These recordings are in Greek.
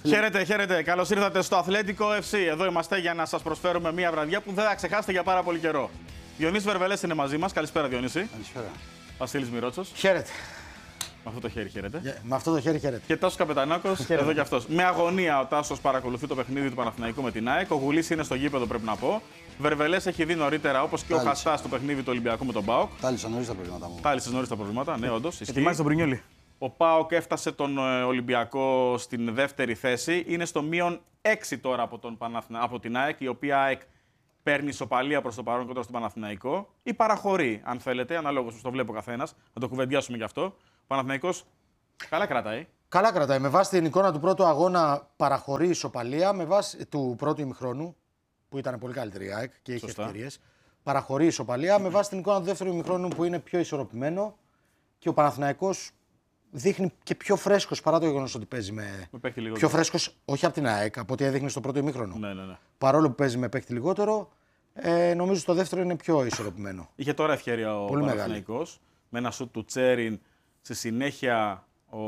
Χαίρετε, χαίρετε. Καλώς ήρθατε στο Αθλέτικο FC. Εδώ είμαστε για να σας προσφέρουμε μια βραδιά που δεν θα ξεχάσετε για πάρα πολύ καιρό. Διονύσης Βερβελές είναι μαζί μας. Καλησπέρα, Διονύση. Καλησπέρα. Βασίλης Μυρότσος. Χαίρετε. Με αυτό το χέρι χαίρετε. Με αυτό το χέρι χαίρετε. Και Τάσος Καπετανάκος, εδώ κι αυτός. Με αγωνία ο Τάσος παρακολουθεί το παιχνίδι του Παναθηναϊκού με την ΑΕΚ. Ο Γουλής είναι στο γήπεδο, πρέπει να πω. Βερβελές έχει δει νωρίτερα, όπως και ο Χαστάς, το παιχνίδι του Ολυμπιακού με τον ΠΑΟΚ. Τάλισα νωρίς τα προβλήματά μου. Τάλισες νωρίς τα προβλήματα, ναι, όντως. Ετοιμάζει τον Πρινιόλι. Ο ΠΑΟΚ έφτασε τον Ολυμπιακό στην δεύτερη θέση. Είναι στο μείον 6 τώρα από την ΑΕΚ, η οποία ΑΕΚ παίρνει ισοπαλία προς το παρόν κοντά στον Παναθηναϊκό ή παραχωρεί, αν θέλετε, αναλόγως όπως το βλέπει ο καθένας. Να το κουβεντιάσουμε γι' αυτό. Ο Παναθηναϊκός καλά κρατάει. Καλά κρατάει. Με βάση την εικόνα του πρώτου αγώνα παραχωρεί ισοπαλία, με βάση του πρώτου ημιχρόνου, που ήταν πολύ καλύτερη η ΑΕΚ και είχε ευκαιρίες. Παραχωρεί ισοπαλία, με βάση την εικόνα του δεύτερου ημιχρόνου που είναι πιο ισορροπημένο και ο Παναθηναϊκός δείχνει και πιο φρέσκος παρά το γεγονός ότι παίζει με πιο φρέσκος, όχι από την ΑΕΚ, από ό,τι έδειχνε στο πρώτο ημίχρονο. Ναι. Παρόλο που παίζει με παίκτη λιγότερο, νομίζω στο δεύτερο είναι πιο ισορροπημένο. Είχε τώρα ευκαιρία ο Παναθηναϊκός με ένα σουτ του Τσέριν. Στη συνέχεια ο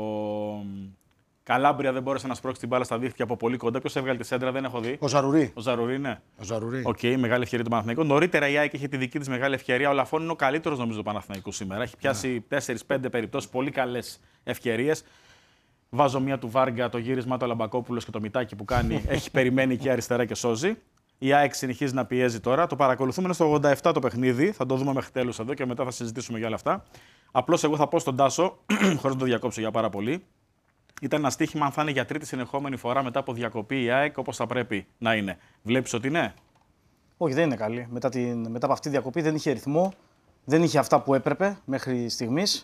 Καλάμπρια δεν μπόρεσε να σπρώξει την μπάλα στα δίχτυα από πολύ κοντά. Ποιος έβγαλε τη σέντρα, δεν έχω δει. Ο Ζαρουρί. Ο Ζαρουρί, ναι. Ο Ζαρουρί. Οκ, μεγάλη ευκαιρία του Παναθηναϊκού. Νωρίτερα η ΑΕΚ είχε τη δική της μεγάλη ευκαιρία. Ο Λαφών είναι ο καλύτερος νομίζω του Παναθηναϊκού σήμερα. Έχει πιάσει 4-5 περιπτώσεις, πολύ καλές ευκαιρίες. Βάζω μία του Βάργα, το γύρισμα του Αλαμπακόπουλος και το μητάκι που κάνει. Έχει περιμένει και αριστερά και σώζει. Η ΑΕΚ συνεχίζει να πιέζει τώρα. Το παρακολουθούμε, είναι στο 87 το παιχνίδι. Θα το δούμε μέχρι τέλους εδώ και μετά θα συζητήσουμε για όλα αυτά. Απλώς εγώ θα πω στον Τάσο, χωρίς να το διακόψω για πάρα πολύ. Ήταν ένα στοίχημα αν θα είναι για τρίτη συνεχόμενη φορά μετά από διακοπή η ΑΕΚ όπως θα πρέπει να είναι. Βλέπεις ότι είναι? Όχι, δεν είναι καλή. Μετά από αυτή τη διακοπή δεν είχε ρυθμό, δεν είχε αυτά που έπρεπε μέχρι στιγμής.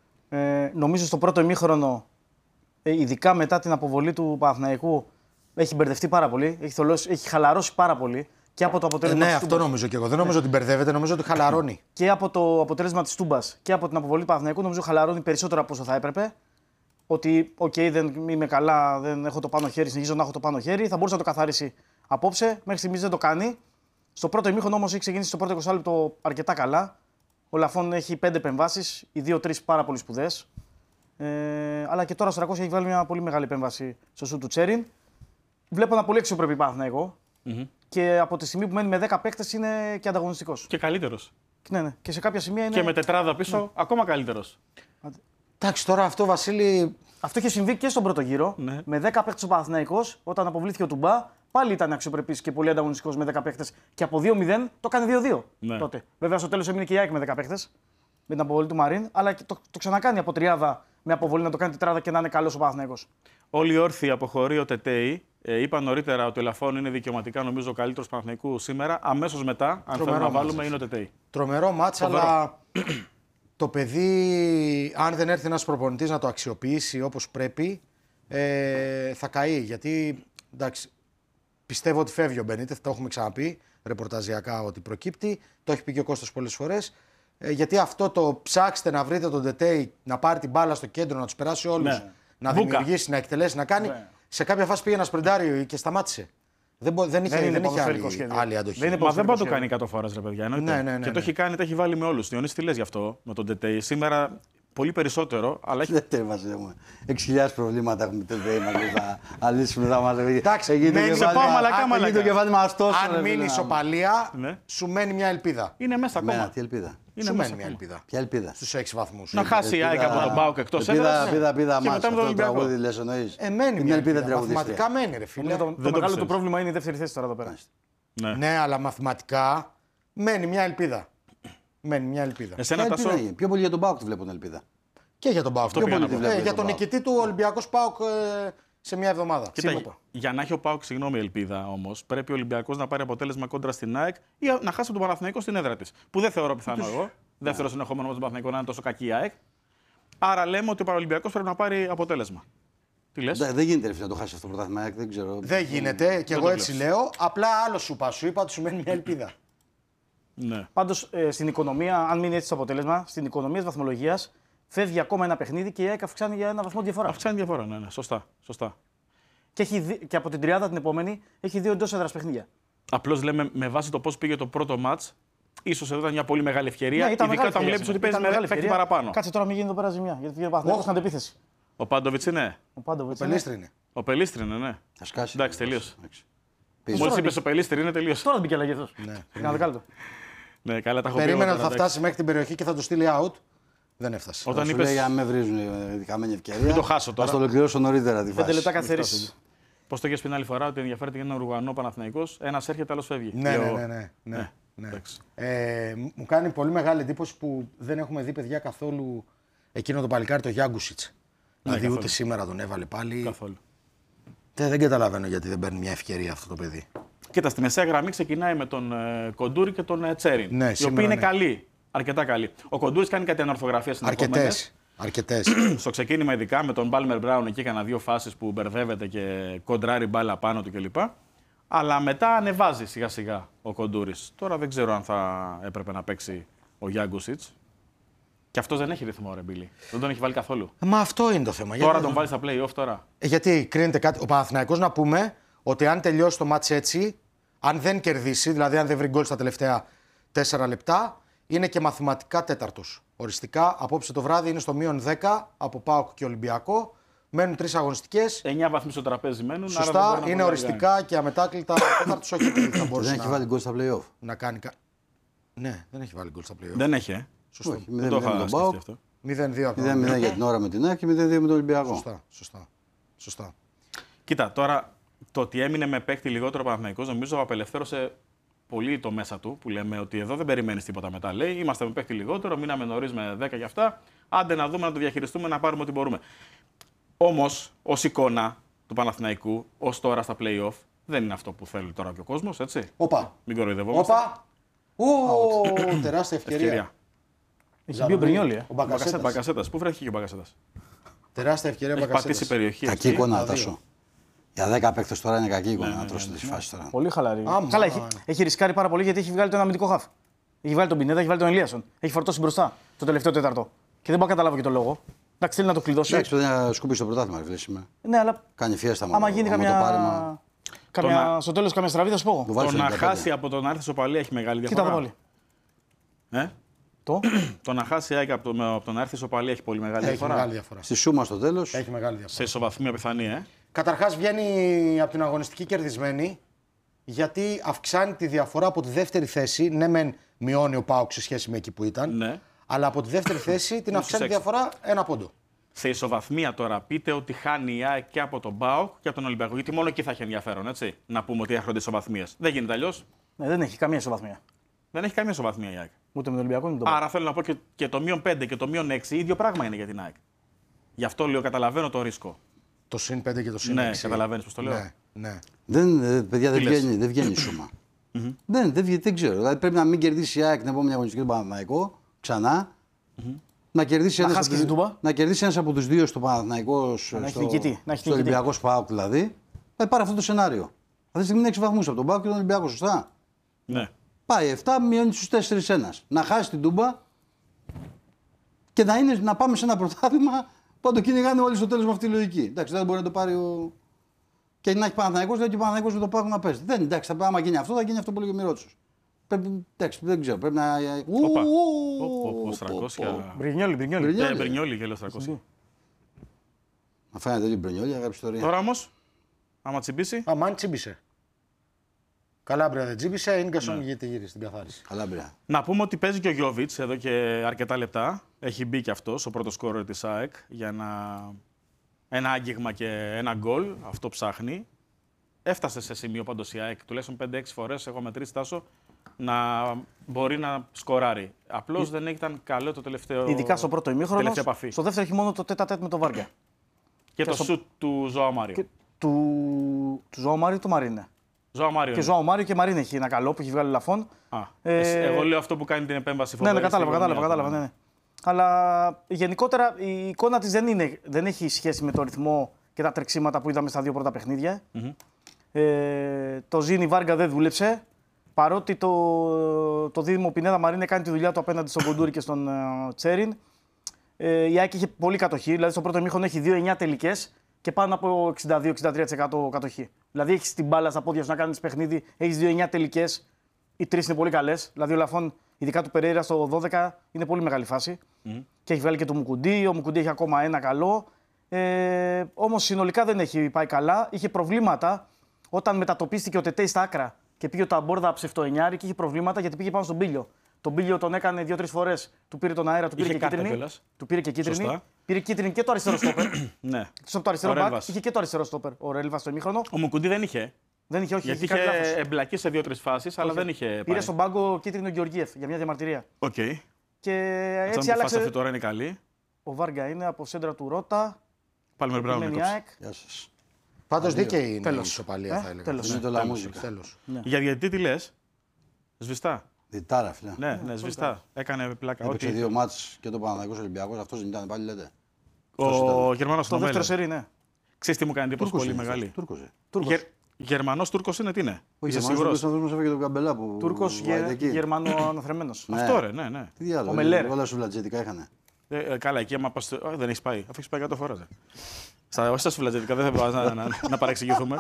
Νομίζω στο πρώτο ημίχρονο, ειδικά μετά την αποβολή του Παναθηναϊκού, έχει μπερδευτεί πάρα πολύ, έχει χαλαρώσει πάρα πολύ. Και από το αποτέλεσμα ναι, αυτό νομίζω και εγώ. Δεν νομίζω ότι μπερδεύεται, νομίζω ότι χαλαρώνει. Και από το αποτέλεσμα της Τούμπας και από την αποβολή του Παναθηναϊκού, νομίζω χαλαρώνει περισσότερο από όσο θα έπρεπε. Ότι, δεν είμαι καλά, δεν έχω το πάνω χέρι, συνεχίζω να έχω το πάνω χέρι. Θα μπορούσε να το καθαρίσει απόψε. Μέχρι στιγμής δεν το κάνει. Στο πρώτο ημίχρονο όμως έχει ξεκινήσει στο πρώτο 20 λεπτό αρκετά καλά. Ο Λαφών έχει 5 επεμβάσεις, οι 2-3 πάρα πολύ σπουδαίες. Αλλά και τώρα στο 300 έχει βάλει μια πολύ μεγάλη επέμβαση στο σουτ του Τσέριν. Βλέπω ένα πολύ αξιοπρεπή Παναθηναϊκό. Και από τη στιγμή που μένει με 10 παίκτες είναι και ανταγωνιστικός. Και καλύτερος. Ναι. Και σε κάποια σημεία είναι. Και με τετράδα πίσω, ακόμα καλύτερος. Εντάξει, τώρα αυτό, Βασίλη. Αυτό είχε συμβεί και στον πρώτο γύρο. Ναι. Με 10 παίκτες ο Παναθηναϊκός, όταν αποβλήθηκε ο Τουμπά, πάλι ήταν αξιοπρεπής και πολύ ανταγωνιστικός με 10 παίκτες. Και από 2-0 το κάνει 2-2 τότε. Βέβαια στο τέλος έμεινε και η ΑΕΚ με 10 παίκτες, με την αποβολή του Μαρίν, αλλά το ξανακάνει από τριάδα με αποβολή να το κάνει τετράδα και να είναι καλός ο Παναθηναϊκός. Όλοι οι όρθιοι αποχωρεί ο Τετέι. Είπα νωρίτερα ότι ο Λαφών είναι δικαιωματικά νομίζω ο καλύτερος Παναθηναϊκού σήμερα. Αμέσως μετά, αν θέλουμε να βάλουμε, είναι ο Τετέι. Τρομερό μάτς, αλλά το παιδί, αν δεν έρθει ένας προπονητής να το αξιοποιήσει όπως πρέπει, θα καεί. Γιατί, εντάξει, πιστεύω ότι φεύγει ο Μπενίτεθ, το έχουμε ξαναπεί, ρεπορταζιακά ότι προκύπτει. Το έχει πει και ο Κώστας πολλές φορές. Γιατί αυτό το ψάξτε να βρείτε τον Τετέι, να πάρει την μπάλα στο κέντρο, να τους περάσει όλους, να δημιουργήσει, να εκτελέσει, να κάνει. Σε κάποια φάση πήγε ένα σπριντάριο και σταμάτησε. Δεν είχε άλλη αντοχή. Μα δεν πάει το κάνει 100 φορές, ρε παιδιά. Ναι. Και το έχει κάνει, το έχει βάλει με όλους. Διονύση, τι λες γι' αυτό με τον Τετέι? Σήμερα πολύ περισσότερο, αλλά έχει. Δεν τέβαζε μου. 6.000 προβλήματα έχουμε Τετέι μαζί. Θα λύσουμε τα μας. Εντάξει, γίνει το κεφάλι μας τόσο. Αν μείνει ισοπαλία, σου μένει μια ελπίδα. Είναι μέσα ακόμα. Τι ελπίδα? Σου μένει μια ελπίδα. Ποια ελπίδα? Στους 6 βαθμούς. Να χάσει η ΑΕΚ από τον ΠΑΟΚ εκτός έδρας. Ελπίδα και μετά με τον Ολυμπιακό. Μένει μια ελπίδα. Μαθηματικά μένει, ρε φίλε. Το μεγάλο του πρόβλημα είναι η δεύτερη θέση τώρα εδώ πέρα. Ναι, αλλά μαθηματικά μένει μια ελπίδα. Μένει μια ελπίδα. Πιο πολύ για τον ΠΑΟΚ τη βλέπω την ελπίδα. Και για τον ΠΑΟΚ. Για τον νικητή του Ολυμπιακός ΠΑΟΚ σε μια εβδομάδα. Κοίτα, για να έχει ο ΠΑΟΚ ελπίδα όμως, πρέπει ο Ολυμπιακός να πάρει αποτέλεσμα κόντρα στην ΑΕΚ ή να χάσει τον Παναθηναϊκό στην έδρα της. Που δεν θεωρώ πιθανό εγώ. Δεύτερο συνεχόμενο με τον Παναθηναϊκό να είναι τόσο κακή η ΑΕΚ. Άρα λέμε ότι ο Παναθηναϊκός πρέπει να πάρει αποτέλεσμα. Τι λες? Δεν γίνεται να το χάσει αυτό το πρωτάθλημα, δεν ξέρω. Δεν γίνεται, και εγώ έτσι λέω. Απλά άλλο σου είπα. Σου είπα ότι σου μένει μια ελπίδα. Ναι. Πάντως στην οικονομία, αν μείνει έτσι το αποτέλεσμα, στην οικονομία της βαθμολογίας φεύγει ακόμα ένα παιχνίδι και η ΑΕΚ αυξάνει για ένα βαθμό διαφορά. Αυξάνει διαφορά, ναι. Σωστά. Και από την τριάδα την επόμενη έχει 2 εντός έδρας παιχνίδια. Απλώς λέμε με βάση το πώς πήγε το πρώτο μάτς, ίσως εδώ ήταν μια πολύ μεγάλη ευκαιρία. Ειδικά όταν βλέπεις ότι παίζει με παίκτη παραπάνω. Κάτσε τώρα, μην γίνει εδώ πέρα ζημιά. Γιατί ο Παναθηναϊκός ήταν αντεπίθεση. Ο Πάντοβιτς είναι. Ο Πάντοβιτς Πελίστρη είναι. Ο Πελίστρη είναι, ναι. Θα σκάσει. Εντάξει, τελείωσε. Πίσω. Μόλις είπες ο Πελίστρη είναι, τελείωσε. Τώρα δεν μπήκε αλλαγή αυτός. Ένα δεκάλεπτο. Ναι, καλά τα έχω πει. Περίμενε εγώ ότι θα τώρα, φτάσει μέχρι την περιοχή και θα το στείλει out. Δεν έφτασε. Όταν Σου είπες. λέει, αν με βρίζουν η χαμένη ευκαιρία. Μην το χάσω τώρα. Θα το ολοκληρώσω νωρίτερα τη 5 φάση. λεπτά καθυστερήσεις. Πώς το είχες πει την άλλη φορά, ότι ενδιαφέρεται για έναν Ουρουγανό Παναθηναϊκός, ένας έρχεται, άλλος φεύγει. Ναι, Λέω, ναι. εντάξει. Μου κάνει πολύ μεγάλη εντύπωση που δεν έχουμε δει παιδιά καθόλου εκείνο το παλικάρι, το Γιάγκουσιτς. Δηλαδή καθόλου. ούτε σήμερα τον έβαλε πάλι. Καθόλου. Δεν καταλαβαίνω γιατί δεν παίρνει μια ευκαιρία αυτό το παιδί. Κοίτα, στη μεσαία γραμμή ξεκινάει με τον Κοντούρη και τον Τσέριν. Ναι, οι οποίοι σήμερα είναι ναι. καλοί. Αρκετά καλοί. Ο Κοντούρης κάνει κάτι ανορθογραφίες συνεχόμενες. Αρκετές. Στο ξεκίνημα, ειδικά με τον Μπάλμερ Μπράουν, εκεί έκανα 2 φάσεις που μπερδεύεται και κοντράρει μπάλα πάνω του κλπ. Αλλά μετά ανεβάζει σιγά σιγά ο Κοντούρης. Τώρα δεν ξέρω αν θα έπρεπε να παίξει ο Γιάγκουσιτς. Και αυτός δεν έχει ρυθμό, ρε Μπίλη. Δεν τον έχει βάλει καθόλου. Μα αυτό είναι το θέμα. Τώρα τον βάλει στα play-off τώρα. Γιατί κρίνεται κάτι. Ο Παναθηναϊκός να πούμε ότι αν τελειώσει το μάτς έτσι, αν δεν κερδίσει, δηλαδή αν δεν βρει γκολ στα τελευταία 4 λεπτά, είναι και μαθηματικά τέταρτος. Οριστικά, απόψε το βράδυ είναι στο μείον 10 από ΠΑΟΚ και Ολυμπιακό. Μένουν 3 αγωνιστικές. 9 βαθμοί στο τραπέζι μένουν. άρα δεν Σωστά, μπορεί να είναι τον οριστικά και αμετάκλητα τέταρτος. Όχι ότι θα μπορούσε Δεν έχει βάλει γκολ στα playoff. να κάνει. Ναι, δεν έχει βάλει γκολ στα play-off. Δεν έχει, Σωστό. Όχι, Δεν το 0-0 είχα τον σκεφτεί ΠΑΟΚ, αυτό. 0-2 ακόμα. 0-0 για την ώρα με την ΑΕΚ και 0-2 με τον Ολυμπιακό. Σωστά. Κοίτα, τώρα το ότι έμεινε με παίκτη λιγότερο Παναθηναϊκός, νομίζω απελευθέρωσε πολύ το μέσα του που λέμε ότι εδώ δεν περιμένεις τίποτα μετά. Λέει, είμαστε με παίκτη λιγότερο, μείναμε νωρίς με 10 και αυτά. Άντε να δούμε, να το διαχειριστούμε, να πάρουμε ό,τι μπορούμε. Όμως, ως εικόνα του Παναθηναϊκού, ως τώρα στα play-off, δεν είναι αυτό που θέλει τώρα και ο κόσμος, έτσι. Όπα. Μην κοροϊδευόμαστε. Τεράστια ευκαιρία. Έχει μπει ο Μπρινιόλι, Ο Μπακασέτας. Μπακασέτας. Πού βρέθηκε και ο Μπακασέτας. Τεράστια ευκαιρία Έχει Μπακασέτας. πατήσει περιοχή. Κακή εκεί. εικόνα, τα δύο. Τάσο. Για 10 παίκτες τώρα είναι κακή εικόνα να τρώσει τη φάση τώρα. Πολύ χαλαρή. Άμα. Καλά, έχει ρισκάρει πάρα πολύ γιατί έχει βγάλει τον αμυντικό χαφ. Έχει βάλει τον Πινέδα, έχει βάλει τον Ελίασον. Έχει φορτώσει μπροστά το τελευταίο τέταρτο. Και δεν μπορώ να καταλάβω και τον λόγο. Εντάξει, θέλει να το κλειδώσει. Εντάξει, πρέπει να σκουπίσει το πρωτάθλημα, ρε φίλε, σήμερα. Ναι, αλλά Κάνει φιέστα άμα γίνει το πάρεμα. στο τέλος καμιά στραβή, θα σου πω εγώ. Το βάλει Το στο να 95. χάσει από το να έρθει στο παλί έχει μεγάλη Κοίτα διαφορά. εδώ πάλι. Το να χάσει η ΑΕΚ από το να έρθει στο παλί έχει πολύ μεγάλη Έχει διαφορά. μεγάλη διαφορά. Στη σούμα στο τέλο. Έχει μεγάλη διαφορά. Σε ισοβαθμία πιθανή, Καταρχάς βγαίνει από την αγωνιστική κερδισμένη γιατί αυξάνει τη διαφορά από τη δεύτερη θέση. Ναι, μεν μειώνει ο ΠΑΟΚ σε σχέση με εκεί που ήταν. Ναι. Αλλά από τη δεύτερη θέση την αυξάνει τη διαφορά 1 πόντο. Σε ισοβαθμία τώρα πείτε ότι χάνει η ΑΕΚ και από τον ΠΑΟΚ και από τον Ολυμπιακό. Γιατί μόνο εκεί θα έχει ενδιαφέρον, έτσι. Να πούμε ότι έρχονται ισοβαθμίες. Δεν γίνεται αλλιώς. Ναι, δεν έχει καμία ισοβαθμία. Δεν έχει καμία ισοβαθμία η ΑΕΚ. Ούτε με τον Ολυμπιακό, ούτε με τον Άρα θέλω να πω και το μείον 5 και το μείον 6 ίδιο πράγμα είναι για την ΑΕΚ. Γι' αυτό λέω καταλαβαίνω το ρίσκο. Το συν 5 και το συν 6. Ναι, καταλαβαίνεις πώς το λέω. Ναι. Παιδιά, Τι λες? δεν βγαίνει η σούμα. Δεν ξέρω. Δηλαδή πρέπει να μην κερδίσει η ΑΕΚ την επόμενη αγωνιστική του Παναθηναϊκό ξανά. Να κερδίσει Να ένας χάσει από και την Τούμπα. να κερδίσει ένας από τους δύο στο Παναθηναϊκό, έχει νικητή, να έχει στο νικητή. Ολυμπιακό ΠΑΟΚ δηλαδή. Πάρει αυτό το σενάριο. Αυτή τη στιγμή είναι 6 βαθμούς από τον ΠΑΟΚ και τον Ολυμπιακό, σωστά. Ναι. Πάει 7, μειώνει στους 4 ένας. Να χάσει την Τούμπα και να πάμε σε ένα πρωτάθλημα που να το κυνηγάνε όλοι στο τέλος με αυτή τη λογική. Εντάξει, δεν μπορεί να το πάρει ο. Και να έχει Παναθηναϊκός, λέει και ο Παναθηναϊκός με το ΠΑΟΚ να παίζει. Δεν, εντάξει, άμα γίνει αυτό, θα γίνει αυτό που λέγει ο Μιρότσος. Εντάξει, δεν ξέρω, πρέπει να. Όπα. Ο Στρακός και άλλα. Μπρινιόλι. Μπρινιόλι και λέω Στρακός. Να φαίνεται λίγο μπρενιόλια, αγάπη ιστορία. Τώρα όμως, άμα τσιμπήσει. Αμάν τσίμπησε. Καλάμπρια δεν τσίμπησε, Ίνγκασον γύρισε στην καθάριση. Καλάμπρια. Να πούμε ότι παίζει και ο Γιώβιτς εδώ και αρκετά λεπτά. Έχει μπει και αυτός, ο πρώτος σκόρερ της ΑΕΚ, για ένα άγγιγμα και ένα γκολ. Αυτό ψάχνει. Έφτασε σε σημείο πάντως η ΑΕΚ, τουλάχιστον 5-6 φορές έχω μετρήσει Τάσο, να μπορεί να σκοράρει. Απλώς δεν ήταν καλό το τελευταίο. Ειδικά στο πρώτο ημίχρονο. τελευταία επαφή. Στο δεύτερο έχει μόνο το τέτα-τέτ με τον Βάρκα. Και το στο- σουτ του Ζωά Μάριο. Του Ζωάου Μάριο του Μαρίνε. Ζωά Μάριο. Και ναι. Ζωάου Μάριο και Μαρίνε έχει ένα καλό που έχει βγάλει λαφών. Εγώ λέω αυτό που κάνει την επέμβαση Ναι, φοβερή. κατάλαβα. Ναι. Αλλά γενικότερα η εικόνα της δεν έχει σχέση με το ρυθμό και τα τρεξίματα που είδαμε στα δύο πρώτα παιχνίδια. Το Ζήνη Βάργα δεν δούλεψε. Παρότι το δίδυμο Πινέδα Μαρίνε κάνει τη δουλειά του απέναντι στον Κοντούρη και στον Τσέριν. Η ΑΕΚ είχε πολύ κατοχή. Δηλαδή στο πρώτο ημίχρονο έχει 2-9 τελικές και πάνω από 62-63% κατοχή. Δηλαδή έχει την μπάλα στα πόδια σου να κάνει παιχνίδι, έχει 2-9 τελικές. Οι τρεις είναι πολύ καλές. Δηλαδή ο Λαφών, ειδικά του Περέιρα στο 12, είναι πολύ μεγάλη φάση. Και έχει βγάλει και το Μουκουντή. Ο Μουκουντή έχει ακόμα ένα καλό. Όμως συνολικά δεν έχει πάει καλά. Είχε προβλήματα όταν μετατοπίστηκε ο Τετέι στα άκρα και πήγε ο Ταμπόρδα ψευτοενιάρη και είχε προβλήματα γιατί πήγε πάνω στον Μπίλιο. Τον Μπίλιο τον έκανε 2-3 φορές. Του πήρε τον αέρα, του πήρε Είχε και κάρτα κίτρινη. κιόλας. Του πήρε και κίτρινη. Σωστά. Πήρε κίτρινη και το αριστερό στόπερ. Ναι. Εκτός από το αριστερό Ο μπακ, Ρέλβας. είχε και το αριστερό στόπερ. Ο Ρέλβα στο ημίχρονο. Ο Μουκουντή δεν είχε. Δεν είχε, όχι. Γιατί είχε είχε κάνει λάθος. εμπλακεί σε 2-3 φάσεις, αλλά δεν είχε. Πήρε πάει. στον πάγκο κίτρινο Γεωργίεφ για μια διαμαρτυρία. Οκ. Και Έτσι έτσι αν τη φάση αυτή άλλαξε. τώρα είναι καλή. Ο Βάργα είναι από σέντρα του Ρώτα. Πάλμερ Μπράουν Μένει έκοψε. ΑΕΚ. Γεια σας. Πάντως δίκαιη είναι η Τέλος. ισοπαλία, θα έλεγα. Τέλος. Είναι το λαμούζικα. Τέλος. Για διαιτητή τι λες? Σβηστά. Διτάρα, φίλε. Ναι, σβηστά. Έκανε πλάκα. Έπαιξε Ότι... 2 μάτς και το Παναθηναϊκός Ολυμπιακός. Αυτός δεν ήταν πάλι, λέτε. Ο Γερμανός Το δεύτερο σερί, ναι. Ξέρεις τι μου κάνει εντύπωση πολύ μεγάλη. Τούρκος. Γερμανός Τούρκος είναι τι είναι. Ο Είσαι Γερμανός σίγουρος? μας έφεγε τον Καμπελά που. Τούρκο βάζει εκεί. Γερμανό αναθρεμένο. Ναι. Αυτό ρε, ναι. Τι διάλογο. Ο Μελέρ. Όλα σουβλατζετικά είχανε. Καλά, εκεί άμα πας. Δεν έχεις πάει. Αφού έχεις πάει 100 φορές. Όχι στα σουβλατζετικά, δεν θα πρέπει να παρεξηγηθούμε.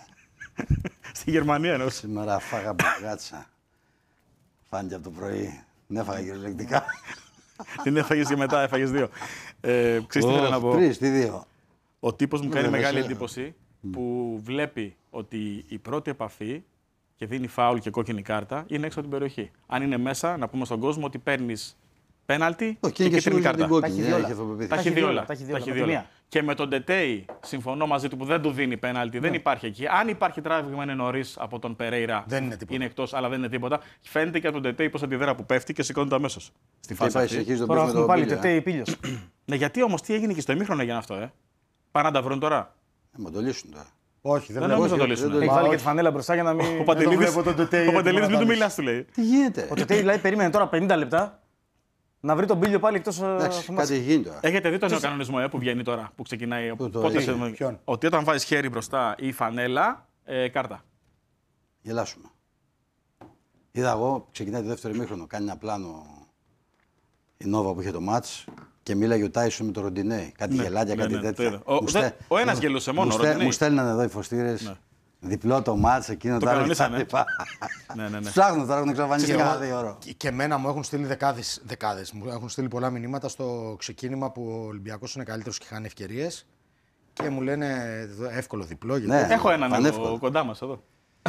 Στη Γερμανία εννοώ. Σήμερα φάγα μπαγάτσα. Φάνηκε από το πρωί. Ναι, έφαγα κυριολεκτικά. Την έφαγες και μετά έφαγες 2. Ξέρεις τι θέλω να πω. 3, τι 2. Ο τύπος μου κάνει Βέβαια, μεγάλη σε- εντύπωση που βλέπει ότι η πρώτη επαφή και δίνει φάουλ και κόκκινη κάρτα είναι έξω από την περιοχή. Αν είναι μέσα, να πούμε στον κόσμο ότι παίρνεις πέναλτι Όχι, και είναι και κίτρινη σίγουρο την κάρτα. κόκκινη. Τα έχει Έχει δει όλα. αυτοπεποίθηση. Τα έχει δει όλα. Τα έχει δει Τα όλα, έχει με δει τη όλα. μία. Και με τον Τετέι συμφωνώ μαζί του που δεν του δίνει πέναλτι, δεν υπάρχει εκεί. Αν υπάρχει τράβηγμα είναι νωρίς από τον Περέιρα. Δεν είναι τίποτα. Είναι εκτός, αλλά δεν είναι τίποτα. Φαίνεται και από τον Τετέι πως αντιδρά που πέφτει και σηκώνεται αμέσως. Στη Και φάση πάει αυτή. συνεχίζει τον Τώρα πίσω με έχουμε τον πάλι Πίλιο. Τετέι Πίλιος. Ναι, γιατί όμως τι έγινε και στο ημίχρονο για αυτό, Πάνε να τα βρουν τώρα. Μα το λύσουν τώρα. Όχι, δεν Δεν βλέπω. νομίζω να το όχι, λύσουν. δεν Έχει Μα βάλει και όχι. τη φανέλα μπροστά για να μην. Ο Παντελίδης, βλέπω τον Τετέι, ο Παντελίδης έτοιμο μην να του τα μιλάς, του λέει. Τι γίνεται. Ο Τετέι δηλαδή περίμενε τώρα 50 λεπτά να βρει τον Πίλιο πάλι εκτός. Εντάξει, κάτι έχει γίνει τώρα. Έχετε δει τον νέο κανονισμό που βγαίνει τώρα, που ξεκινάει. Πού το πότε έχει? σε- Ποιον? Ότι όταν βάζεις χέρι μπροστά ή φανέλα, κάρτα. Γελάσουμε. Είδα εγώ, ξεκινάει το δεύτερο ημίχρονο. Κάνει ένα πλάνο η Νόβα που είχε το μάτς και μίλαγε ο Τάισον με τον Ροντινέι. Κάτι γελάκια, κάτι το τέτοια. είδα. Μου στέλ- Ο ένας γελούσε μόνο, ο Ροντινέι. Μου στέλνανε εδώ οι φωστήρες. Διπλό το μάτς, εκείνο Το το άλλο κανονίσανε. κτλ. Ναι. Ψάχνω τώρα, έχουν εξαφανιστεί Εγώ- cada 2 ώρο. Και εμένα μου έχουν στείλει δεκάδες. Μου έχουν στείλει πολλά μηνύματα στο ξεκίνημα που ο Ολυμπιακός είναι καλύτερος και χάνει ευκαιρίες. Και μου λένε εύκολο διπλό. Γιατί Ναι. Έχω έναν πανεύκολο. εγώ, κοντά μας εδώ.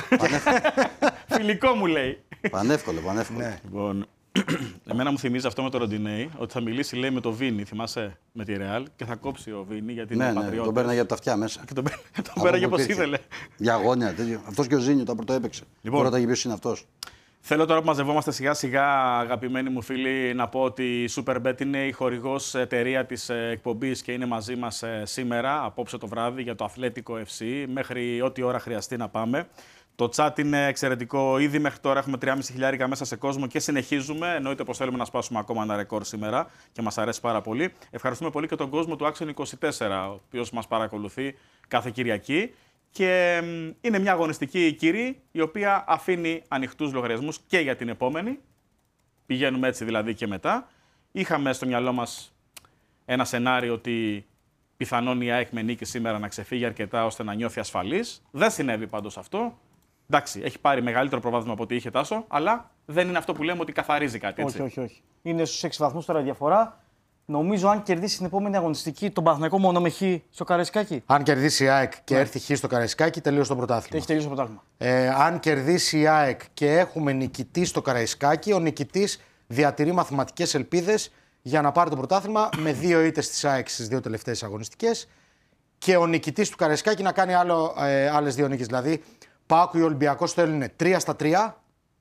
Φιλικό μου λέει. Πανεύκολο. Ναι. Λοιπόν, εμένα μου θυμίζει αυτό με τον Ροντινέι, ότι θα μιλήσει λέει με το Βίνι, θυμάσαι, με τη Ρεάλ και θα κόψει ο Βίνι γιατί είναι Ναι, ναι, πατριώτης. τον πέρναγε από τα αυτιά μέσα. Και τον Από πέραγε όπου όπως υπήρχε. ήθελε. Για αγώνια, τέτοιο. Αυτός και ο Ζήνιο τα πρώτο έπαιξε. Λοιπόν. Πρώτα ποιος είναι αυτός. Θέλω τώρα που μαζευόμαστε σιγά σιγά, αγαπημένοι μου φίλοι, να πω ότι η Superbet είναι η χορηγός εταιρεία της εκπομπής και είναι μαζί μας σήμερα, απόψε το βράδυ, για το Αθλέτικο FC, μέχρι ό,τι ώρα χρειαστεί να πάμε. Το chat είναι εξαιρετικό. Ήδη μέχρι τώρα έχουμε 3.500 μέσα σε κόσμο και συνεχίζουμε. Εννοείται πως θέλουμε να σπάσουμε ακόμα ένα ρεκόρ σήμερα και μας αρέσει πάρα πολύ. Ευχαριστούμε πολύ και τον κόσμο του Action 24, ο οποίος μας παρακολουθεί κάθε Κυριακή. Και είναι μια αγωνιστική, κύριοι, η οποία αφήνει ανοιχτούς λογαριασμούς και για την επόμενη. Πηγαίνουμε έτσι δηλαδή και μετά. Είχαμε στο μυαλό μας ένα σενάριο ότι πιθανόν η ΑΕΚ με νίκη σήμερα να ξεφύγει αρκετά ώστε να νιώθει ασφαλής. Δεν συνέβη πάντως αυτό. Εντάξει, έχει πάρει μεγαλύτερο προβάδισμα από ό,τι είχε Τάσο, αλλά δεν είναι αυτό που λέμε ότι καθαρίζει κάτι. Έτσι. Όχι. Είναι στους 6 βαθμούς τώρα η διαφορά. Νομίζω αν κερδίσει την επόμενη αγωνιστική τον Παναθηναϊκό μόνο με χ στο Καραϊσκάκι. Αν κερδίσει η ΑΕΚ και έρθει χ στο Καραϊσκάκι, τελείωσε το πρωτάθλημα. Έχει τελειώσει το πρωτάθλημα. Αν κερδίσει η ΑΕΚ και έχουμε νικητή στο Καραϊσκάκι, ο νικητής διατηρεί μαθηματικές ελπίδες για να πάρει το πρωτάθλημα με 2 ήττες της ΑΕΚ στις 2 τελευταίες αγωνιστικές και ο νικητής του Καραϊσκάκι να κάνει άλλες 2 νίκες. Δηλαδή, ΠΑΟΚ ή Ολυμπιακός θέλουν 3-3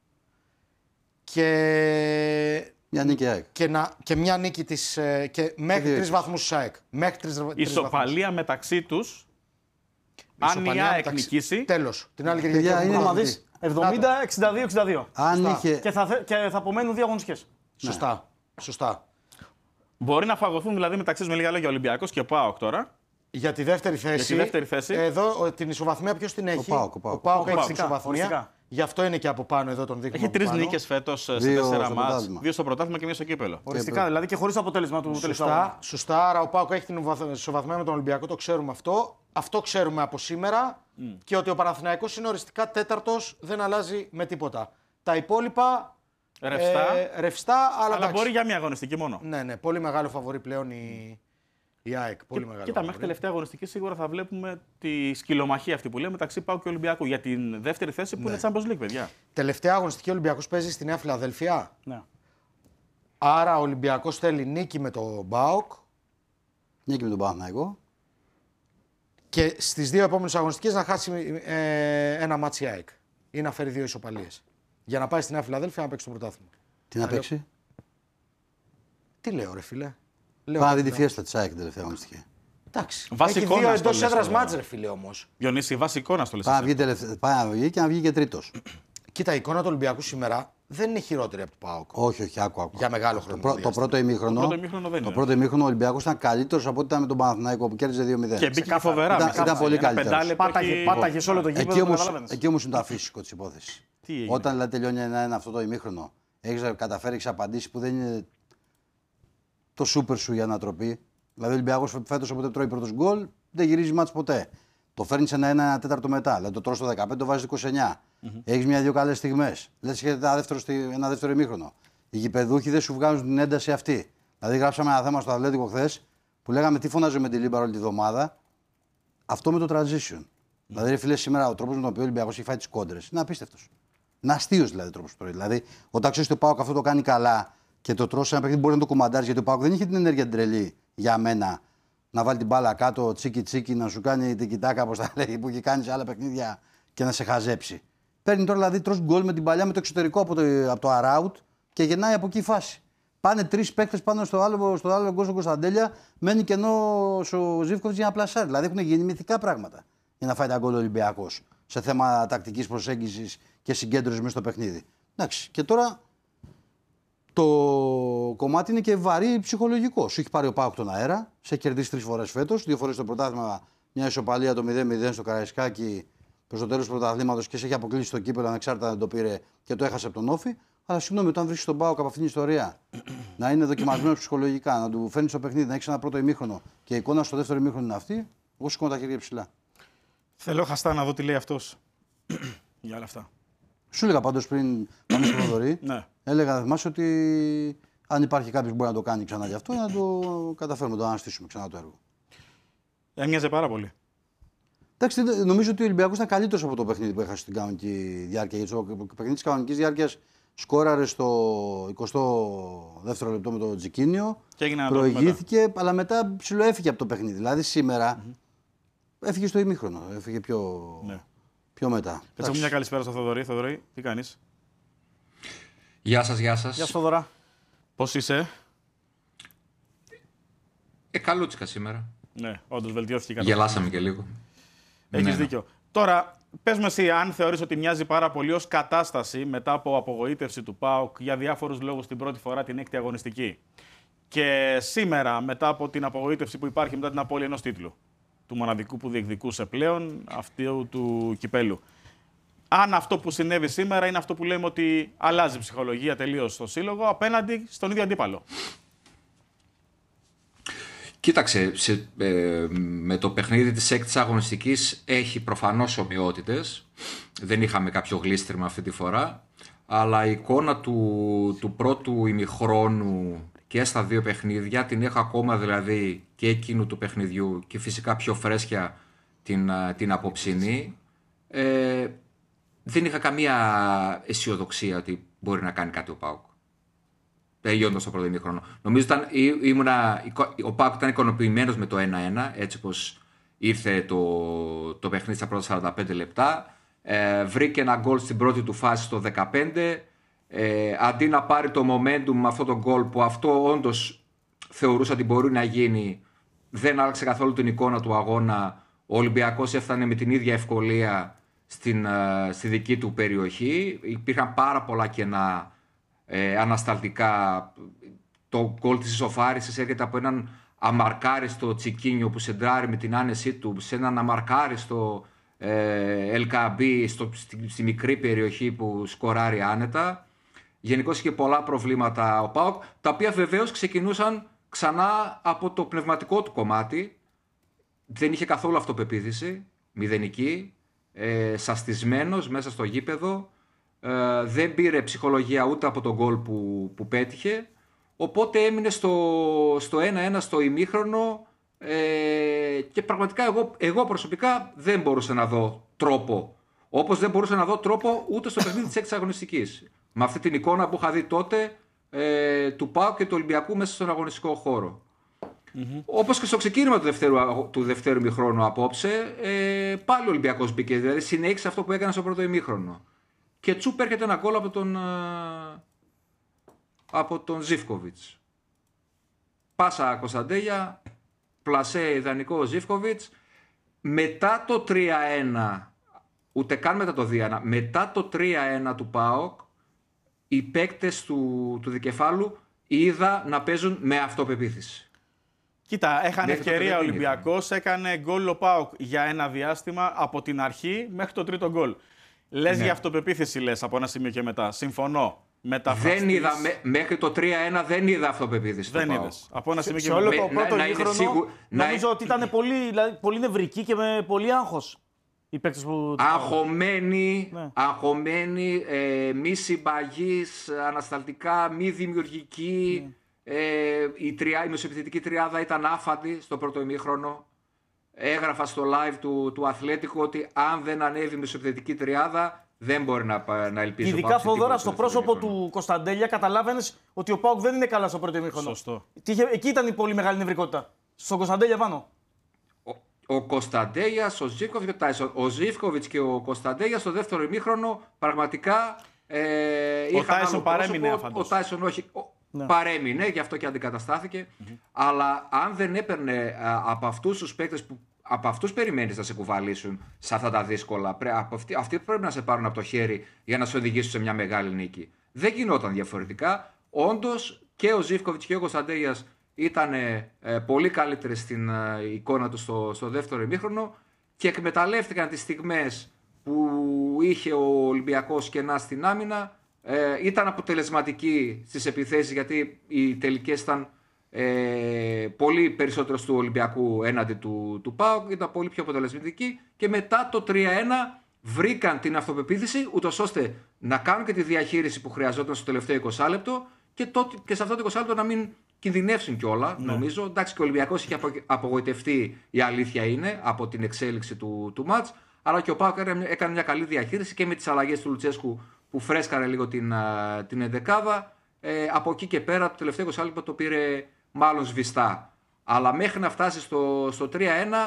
και Μια νίκη ΑΕΚ. και μια νίκη της. Και μέχρι 3 ήττες. βαθμούς της ΑΕΚ. Μέχρι 3 βαθμούς. Ισοπαλία μεταξύ τους. Αν η ΑΕΚ νικήσει. Τέλος. Την άλλη Παιδιά, Κυριακή. είναι- Άμα δεις 70-62-62. Αν είχε. Και θα απομένουν 2 αγωνιστικές. Σωστά. Μπορεί να φαγωθούν δηλαδή μεταξύ τους με λίγα λόγια Ολυμπιακός και ΠΑΟΚ τώρα. Για τη δεύτερη θέση. δεύτερη θέση. Εδώ την ισοβαθμία ποιος την έχει. ΠΑΟΚ, ο Ο ΠΑΟΚ. ΠΑΟΚ έχει την Οριστικά, ισοβαθμία. οριστικά. Γι' αυτό είναι και από πάνω εδώ τον δείχνουμε. Έχει από 3 πάνω. νίκες φέτος σε 2 4 στο μάτς. πρωτάθλημα. 2 στο πρωτάθλημα και 1 στο κύπελο. Οριστικά δηλαδή και χωρίς το αποτέλεσμα του τελευταίου αγώνα. Σωστά. Άρα ο ΠΑΟΚ έχει την ισοβαθμία με τον Ολυμπιακό, το ξέρουμε αυτό. Αυτό ξέρουμε από σήμερα. Και ότι ο Παναθηναϊκός είναι οριστικά τέταρτος, δεν αλλάζει με τίποτα. Τα υπόλοιπα. Ρευστά. Ρευστά, αλλά Αλλά εντάξει. μπορεί για μια αγωνιστική μόνο. Ναι, πολύ μεγάλο φαβορί πλέον η Η ΑΕΚ, πολύ μεγάλο. Κοίτα, μέχρι τελευταία αγωνιστική σίγουρα θα βλέπουμε τη σκυλομαχία αυτή που λέει μεταξύ ΠΑΟΚ και Ολυμπιακού για την δεύτερη θέση που είναι Champions League, παιδιά. Τελευταία αγωνιστική Ολυμπιακός παίζει στη Νέα Φιλαδέλφια. Ναι. Άρα ο Ολυμπιακός θέλει νίκη με τον ΠΑΟΚ. Νίκη με τον Παναθηναϊκό. Και στις δύο επόμενες αγωνιστικές να χάσει ένα μάτσι ΑΕΚ. Ή να φέρει δύο ισοπαλίες. Για να πάει στη Νέα Φιλαδέλφια να παίξει το πρωτάθλημα. Τι να παίξει. Τι λέω, ρε φίλε. Πάει να δει τη φιέστα τη ΑΕΚ την τελευταία αγωνιστική. Εντάξει. Βασικό Έχει δύο να στο εντός λες έδρας τώρα. μάτς, ρε φίλε όμως. Διονύση, βασικό να στο λες. Πάει να βγει και να βγει και τρίτος. Κοίτα, η εικόνα του Ολυμπιακού σήμερα δεν είναι χειρότερη από του ΠΑΟΚ. Όχι, άκου. Για μεγάλο χρόνο. Το πρώτο ημίχρονο. Το πρώτο ημίχρονο δεν είναι. Το πρώτο ημίχρονο ο Ολυμπιακός ήταν καλύτερος από ό,τι ήταν με τον Παναθηναϊκό που κέρδιζε 2-0. Και μπήκε φοβερά. Ήταν πολύ καλύτερος. Πάταγε όλο το γήπεδο. Εκεί όμως είναι το αφύσικο της υπόθεσης. Όταν δηλαδή τελειώνει ένα αυτό το ημίχρονο, έχεις καταφέρει, έχεις απαντήσει που δεν είναι το σούπερ σου για ανατροπή. Δηλαδή ο Ολυμπιακός φέτος όποτε τρώει πρώτος γκολ δεν γυρίζει μάτς ποτέ. Το φέρνεις ένα τέταρτο μετά. Δηλαδή το τρως στο 15, το βάζεις 29. Έχεις μια-δύο καλές στιγμές. Λες και ένα δεύτερο ημίχρονο. Οι γηπεδούχοι δεν σου βγάζουν την ένταση αυτή. Δηλαδή γράψαμε ένα θέμα στο Αθλέτικο χθες που λέγαμε τι φωνάζω με τη Λίμπαρο όλη τη βδομάδα. Αυτό με το transition. Δηλαδή, ρε φίλε, σήμερα ο τρόπος με τον οποίο ο Ολυμπιακός έχει φάει τις κόντρες είναι απίστευτος. Είναι αστείος δηλαδή ο τρόπος που τρώει. Δηλαδή, όταν ξέρεις ότι ο ΠΑΟΚ αυτό το κάνει καλά και το τρώσει ένα παιχνίδι μπορεί να το κουμαντάρει γιατί ο ΠΑΟΚ δεν είχε την ενέργεια την τρελή για μένα να βάλει την μπάλα κάτω, τσίκι, να σου κάνει την κοιτάκα, όπως τα λέει, που έχει κάνει σε άλλα παιχνίδια και να σε χαζέψει. Παίρνει τώρα δηλαδή τρως γκολ με την παλιά με το εξωτερικό από το αράουτ και γεννάει από εκεί η φάση. Πάνε τρεις παίκτες πάνω στο άλλο γκολ στον Κωνσταντέλια, μένει κενό ο Ζίβκοβιτς για να πλασάρει. Δηλαδή έχουν γίνει μυθικά πράγματα για να φάει τα γκολ ο Ολυμπιακός σε θέμα τακτικής προσέγγισης και συγκέντρωσης μέσα στο παιχνίδι. Εντάξει, και τώρα το κομμάτι είναι και βαρύ ψυχολογικό. Σου έχει πάρει ο ΠΑΟΚ τον αέρα, σε έχει κερδίσει 3 φορές φέτος, 2 φορές στο πρωτάθλημα, μια ισοπαλία το 0-0 στο Καραϊσκάκι προς το τέλος του πρωταθλήματος και σε έχει αποκλείσει στο κύπελλο ανεξάρτητα αν το πήρε και το έχασε από τον Όφη. Αλλά συγγνώμη, όταν βρίσκει τον ΠΑΟΚ από αυτήν την ιστορία να είναι δοκιμασμένο ψυχολογικά, να του φέρνει στο παιχνίδι, να έχει ένα πρώτο ημίχρονο και η εικόνα στο δεύτερο ημίχρονο είναι αυτή, εγώ σηκώνω τα χέρια ψηλά. Θέλω χαστά να δω τι λέει αυτός για όλα αυτά. Σου έλεγα πάντως πριν πάμε στο Θοδωρή, Ναι. έλεγα να θυμάσαι ότι αν υπάρχει κάποιος που μπορεί να το κάνει ξανά γι' αυτό, να το καταφέρουμε, να το αναστήσουμε ξανά το έργο. Έμοιαζε πάρα πολύ. Εντάξει, νομίζω ότι ο Ολυμπιακός ήταν καλύτερος από το παιχνίδι που έχασε στην κανονική διάρκεια. Γιατί το παιχνίδι της κανονικής διάρκειας σκόραρε στο 22ο λεπτό με το Τζικίνιο. Προηγήθηκε, αλλά μετά ψιλοέφυγε από το παιχνίδι. Δηλαδή σήμερα έφυγε στο ημίχρονο. Έφυγε πιο μετά. Έχουμε μια καλησπέρα στο Θοδωρή. Θοδωρή, τι κάνεις? Γεια σας. Γεια σου, Θοδωρά. Πώς είσαι? Καλούτσικα σήμερα. Ναι, όντως βελτιώθηκε κάτι. Γελάσαμε και λίγο. Έχεις δίκιο. Τώρα, πες μου εσύ αν θεωρείς ότι μοιάζει πάρα πολύ ως κατάσταση μετά από απογοήτευση του ΠΑΟΚ για διάφορους λόγους την πρώτη φορά την έκτη αγωνιστική. Και σήμερα, μετά από την απογοήτευση που υπάρχει μετά την απώλεια ενός τίτλου, του μοναδικού που διεκδικούσε πλέον, αυτού του κυπέλου. Αν αυτό που συνέβη σήμερα είναι αυτό που λέμε ότι αλλάζει η ψυχολογία τελείως στο σύλλογο απέναντι στον ίδιο αντίπαλο. Κοίταξε, με το παιχνίδι της έκτης αγωνιστικής έχει προφανώς ομοιότητες. Δεν είχαμε κάποιο γλίστριμα αυτή τη φορά. Αλλά η εικόνα του πρώτου ημιχρόνου και στα δύο παιχνίδια την έχω ακόμα δηλαδή και εκείνου του παιχνιδιού και φυσικά πιο φρέσκια την απόψινή. Δεν είχα καμία αισιοδοξία ότι μπορεί να κάνει κάτι ο ΠΑΟΚ. Τελειώντας το πρώτο ημίχρονο. Νομίζω ο ΠΑΟΚ ήταν ικανοποιημένος με το 1-1, έτσι όπως ήρθε το παιχνίδι στα πρώτα 45 λεπτά. Βρήκε ένα γκολ στην πρώτη του φάση στο 15. Αντί να πάρει το momentum με αυτό το γκολ που αυτό όντως θεωρούσα ότι μπορεί να γίνει, δεν άλλαξε καθόλου την εικόνα του αγώνα. Ο Ολυμπιακός έφτανε με την ίδια ευκολία στη δική του περιοχή. Υπήρχαν πάρα πολλά κενά ανασταλτικά. Το γκολ της ισοφάρισης έρχεται από έναν αμαρκάριστο Τσικίνιο που σεντράρει με την άνεσή του, σε έναν αμαρκάριστο LKB στη μικρή περιοχή που σκοράρει άνετα. Γενικώς είχε πολλά προβλήματα ο ΠΑΟΚ, τα οποία βεβαίως ξεκινούσαν ξανά από το πνευματικό του κομμάτι. Δεν είχε καθόλου αυτοπεποίθηση, μηδενική, σαστισμένος μέσα στο γήπεδο. Δεν πήρε ψυχολογία ούτε από τον γκολ που πέτυχε. Οπότε έμεινε στο 1-1 στο ημίχρονο Και πραγματικά εγώ προσωπικά δεν μπορούσα να δω τρόπο. Όπως δεν μπορούσα να δω τρόπο ούτε στο παιχνίδι της έκτης αγωνιστικής. Με αυτή την εικόνα που είχα δει τότε του ΠΑΟΚ και του Ολυμπιακού μέσα στον αγωνιστικό χώρο. Όπως και στο ξεκίνημα του δεύτερου ημιχρόνου απόψε, πάλι ο Ολυμπιακός μπήκε. Δηλαδή συνέχισε αυτό που έκανε στο πρώτο ημίχρονο. Και τσουπ έρχεται ένα γκολ από τον Ζίβκοβιτς. Πάσα Κωνσταντέλια, πλασέ ιδανικό Ζίβκοβιτς. Μετά το 3-1, ούτε καν μετά το 2-1, μετά το 3-1 του ΠΑΟΚ, οι παίκτες του δικεφάλου είδα να παίζουν με αυτοπεποίθηση. Κοίτα, έχανε ευκαιρία ο Ολυμπιακός, έκανε γκολ ο ΠΑΟΚ για ένα διάστημα από την αρχή μέχρι το τρίτο γκολ. Λες για αυτοπεποίθηση, λες από ένα σημείο και μετά. Συμφωνώ. Δεν είδα, μέχρι το 3-1 δεν είδα αυτοπεποίθηση. Δεν είδες. Από ένα σημείο και σε μετά. όλο το πρώτο ημίχρονο νομίζω ότι ήταν πολύ νευρικοί και με πολύ άγχος οι παίκτες που... Αγχωμένοι, μη συμπαγείς, ανασταλτικά, μη δημιουργικοί. Η μεσοεπιθετική τριάδα ήταν άφαντη στο πρώτο ημίχρονο. Έγραφα στο live του Αθλέτικου ότι αν δεν ανέβει η μεσοεπιθετική τριάδα δεν μπορεί να ελπίζει. Ειδικά Θοδωρά, στο πρόσωπο του Κωνσταντέλια καταλάβαινες ότι ο ΠΑΟΚ δεν είναι καλά στο πρώτο ημίχρονο. Σωστό. Εκεί ήταν η πολύ μεγάλη νευρικότητα. Στον Κωνσταντέλια πάνω. Ο Κωνσταντέλιας, ο Ζίβκοβιτς και ο Τάισον. Ο Ζίβκοβιτς και ο Κωνσταντέλιας στο δεύτερο ημίχρονο πραγματικά ο Τάισον παρέμεινε άφαντος. Ο Τάισον όχι. Παρέμεινε, γι' αυτό και αντικαταστάθηκε. Αλλά αν δεν έπαιρνε από αυτούς τους παίκτες που από αυτούς περιμένεις να σε κουβαλήσουν σε αυτά τα δύσκολα, αυτοί πρέπει να σε πάρουν από το χέρι για να σε οδηγήσουν σε μια μεγάλη νίκη. Δεν γινόταν διαφορετικά. Όντως και ο Ζίβκοβιτς και ο Κωνσταντέλιας ήταν πολύ καλύτεροι στην εικόνα του στο δεύτερο ημίχρονο και εκμεταλλεύτηκαν τις στιγμές που είχε ο Ολυμπιακός κενά στην άμυνα. Ήταν αποτελεσματικοί στις επιθέσεις, γιατί οι τελικές ήταν πολύ περισσότερο του Ολυμπιακού έναντι του ΠΑΟΚ, ήταν πολύ πιο αποτελεσματικοί και μετά το 3-1 βρήκαν την αυτοπεποίθηση ούτως ώστε να κάνουν και τη διαχείριση που χρειαζόταν στο τελευταίο 20 λεπτό και σε αυτό το 20 λεπτό να μην κινδυνεύσουν κιόλα, νομίζω. Εντάξει, και ο Ολυμπιακός είχε απογοητευτεί, η αλήθεια είναι, από την εξέλιξη του μάτς, αλλά και ο ΠΑΟΚ έκανε μια καλή διαχείριση και με τις αλλαγές του Λουτσέσκου που φρέσκαρε λίγο την ενδεκάδα. Από εκεί και πέρα το τελευταίο 20 λεπτό το πήρε μάλλον σβηστά. Αλλά μέχρι να φτάσει στο 3-1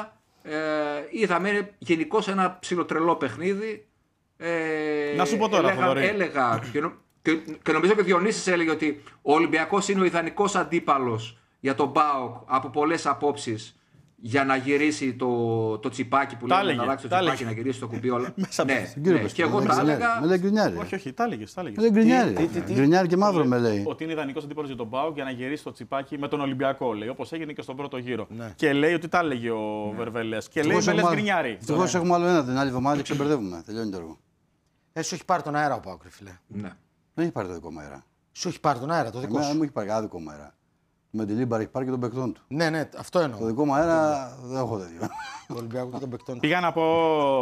είδαμε γενικώς ένα ψιλοτρελό παιχνίδι. Να σου πω τώρα, έλεγα και νομίζω και ο Διονύσης έλεγε ότι ο Ολυμπιακός είναι ο ιδανικός αντίπαλος για τον ΠΑΟΚ από πολλές απόψεις για να γυρίσει το τσιπάκι που λέμε, να αλλάξει το τσιπάκι, να γυρίσει το κουμπί όλα. Ναι, και εγώ τα έλεγα. Με λέει γκρινιάρι. Όχι, τα έλεγες. Με λέει γκρινιάρι. Γκρινιάρι και μαύρο με λέει. Ότι είναι ιδανικός αντίπαλος για τον ΠΑΟΚ για να γυρίσει το τσιπάκι με τον Ολυμπιακό, λέει, όπως έγινε και στον πρώτο γύρο. Και λέει ότι τα έλεγε ο Βερβελές. Και λέει με λες γκρινιάρι. Ευτυχώς έχουμε άλλο ένα την άλλη εβδομάδα και ξεμπερδεύουμε. Τελειώνει το έργο. Σου έχει πάρει τον αέρα ο ΠΑΟΚ, φίλε. Δεν έχει πάρει το δικό μου αέρα. Σου έχει πάρει τον αέρα, το δικό σου. Δεν μου έχει πάρει άδικο μου αέρα. Με τη Λίμπαρ έχει πάρει και τον παικτών του. Ναι, αυτό εννοώ. Το δικό μου αέρα δεν έχω τέτοιο. Το Ολυμπιακό και τον παικτών του. Πήγα να πω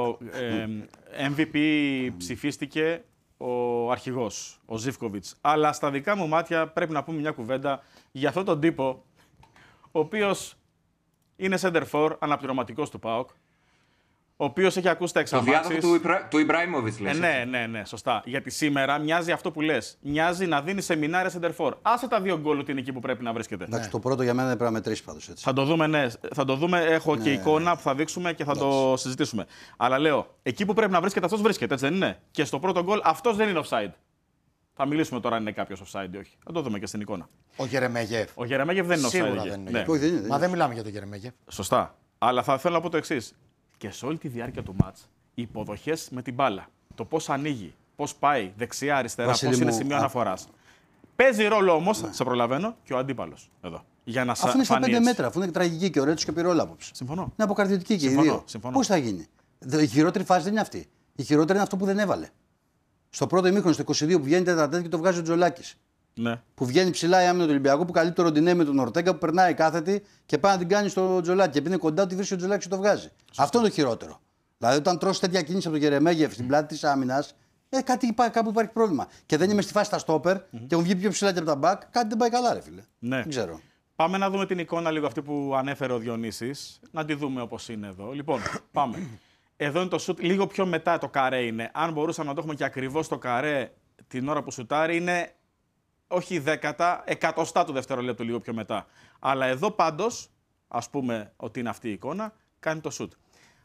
MVP ψηφίστηκε ο αρχηγός, ο Ζίβκοβιτς. Αλλά στα δικά μου μάτια πρέπει να πούμε μια κουβέντα για αυτόν τον τύπο, ο οποίος είναι center for, αναπληρωματικός του ΠΑΟΚ, ο οποίος έχει ακούσει τα εξαμάξεις. Το διάδοχο του Ιμπράιμοβιτς, λες. Ναι, σωστά. Γιατί σήμερα μοιάζει αυτό που λες. Μοιάζει να δίνει σεμινάρια center for. Άσε τα δύο γκολ ότι είναι εκεί που πρέπει να βρίσκεται. Εντάξει, το πρώτο για μένα δεν πρέπει να μετρήσει πάντως έτσι. Θα το δούμε, ναι. Θα το δούμε. Έχω και εικόνα που θα δείξουμε και θα το συζητήσουμε. Αλλά λέω, εκεί που πρέπει να βρίσκεται, αυτός βρίσκεται, έτσι δεν είναι? Και στο πρώτο γκολ αυτός δεν είναι offside. Θα μιλήσουμε τώρα αν είναι κάποιος offside ή όχι. Θα το δούμε και στην εικόνα. Ο Γερεμέγεφ. Ο Γερεμέγεφ δεν είναι offside. Σίγουρα δεν είναι. Μα δεν μιλάμε για τον Γερεμέγεφ. Σωστά. Αλλά θα θέλω να πω το εξής. Και σε όλη τη διάρκεια του μάτς, οι υποδοχές με την μπάλα, το πώς ανοίγει, πώς πάει δεξιά, αριστερά, πώς είναι σημείο αναφοράς. Παίζει ρόλο όμως, σε προλαβαίνω, και ο αντίπαλος εδώ. Για να αφού είναι στα 5 μέτρα, αφού είναι τραγική και ο Ρέτσος και πήρε όλα απόψε. Συμφωνώ. Είναι αποκαρδιωτική και οι δύο. Πώς θα γίνει? Η χειρότερη φάση δεν είναι αυτή. Η χειρότερη είναι αυτό που δεν έβαλε. Στο πρώτο ημίχρονο, στο 22 που βγαίνει τέταρτα και το βγάζει ο Τζολάκης. Ναι. Που βγαίνει ψηλά η άμυνα του Ολυμπιακού, που καλύπτει το Ροντινέ με τον Ορτέγκα, που περνάει κάθετη και πάει να την κάνει στο Τζολάκη. Και επειδή είναι κοντά, τη βρίσκει ο Τζολάκης και το βγάζει. Αυτό είναι το χειρότερο. Δηλαδή, όταν τρώσει τέτοια κίνηση από τον Γερεμέγεφ στην πλάτη τη άμυνα, κάπου υπάρχει πρόβλημα. Και δεν είμαι στη φάση στα στόπερ και έχουν βγει πιο ψηλά και από τα μπακ, κάτι δεν πάει καλά, ρε φίλε. Ναι. Δεν ξέρω. Πάμε να δούμε την εικόνα λίγο αυτή που ανέφερε ο Διονύσης. Να τη δούμε όπως είναι εδώ. Λοιπόν, πάμε. Εδώ είναι το σουτ, λίγο πιο μετά το καρέ είναι. Αν μπορούσαμε να το έχουμε και ακριβώς το καρέ την ώρα που σουτάρει, είναι όχι δέκατα, εκατοστά του δευτερολέπτου λίγο πιο μετά. Αλλά εδώ πάντως, ας πούμε ότι είναι αυτή η εικόνα, κάνει το σουτ.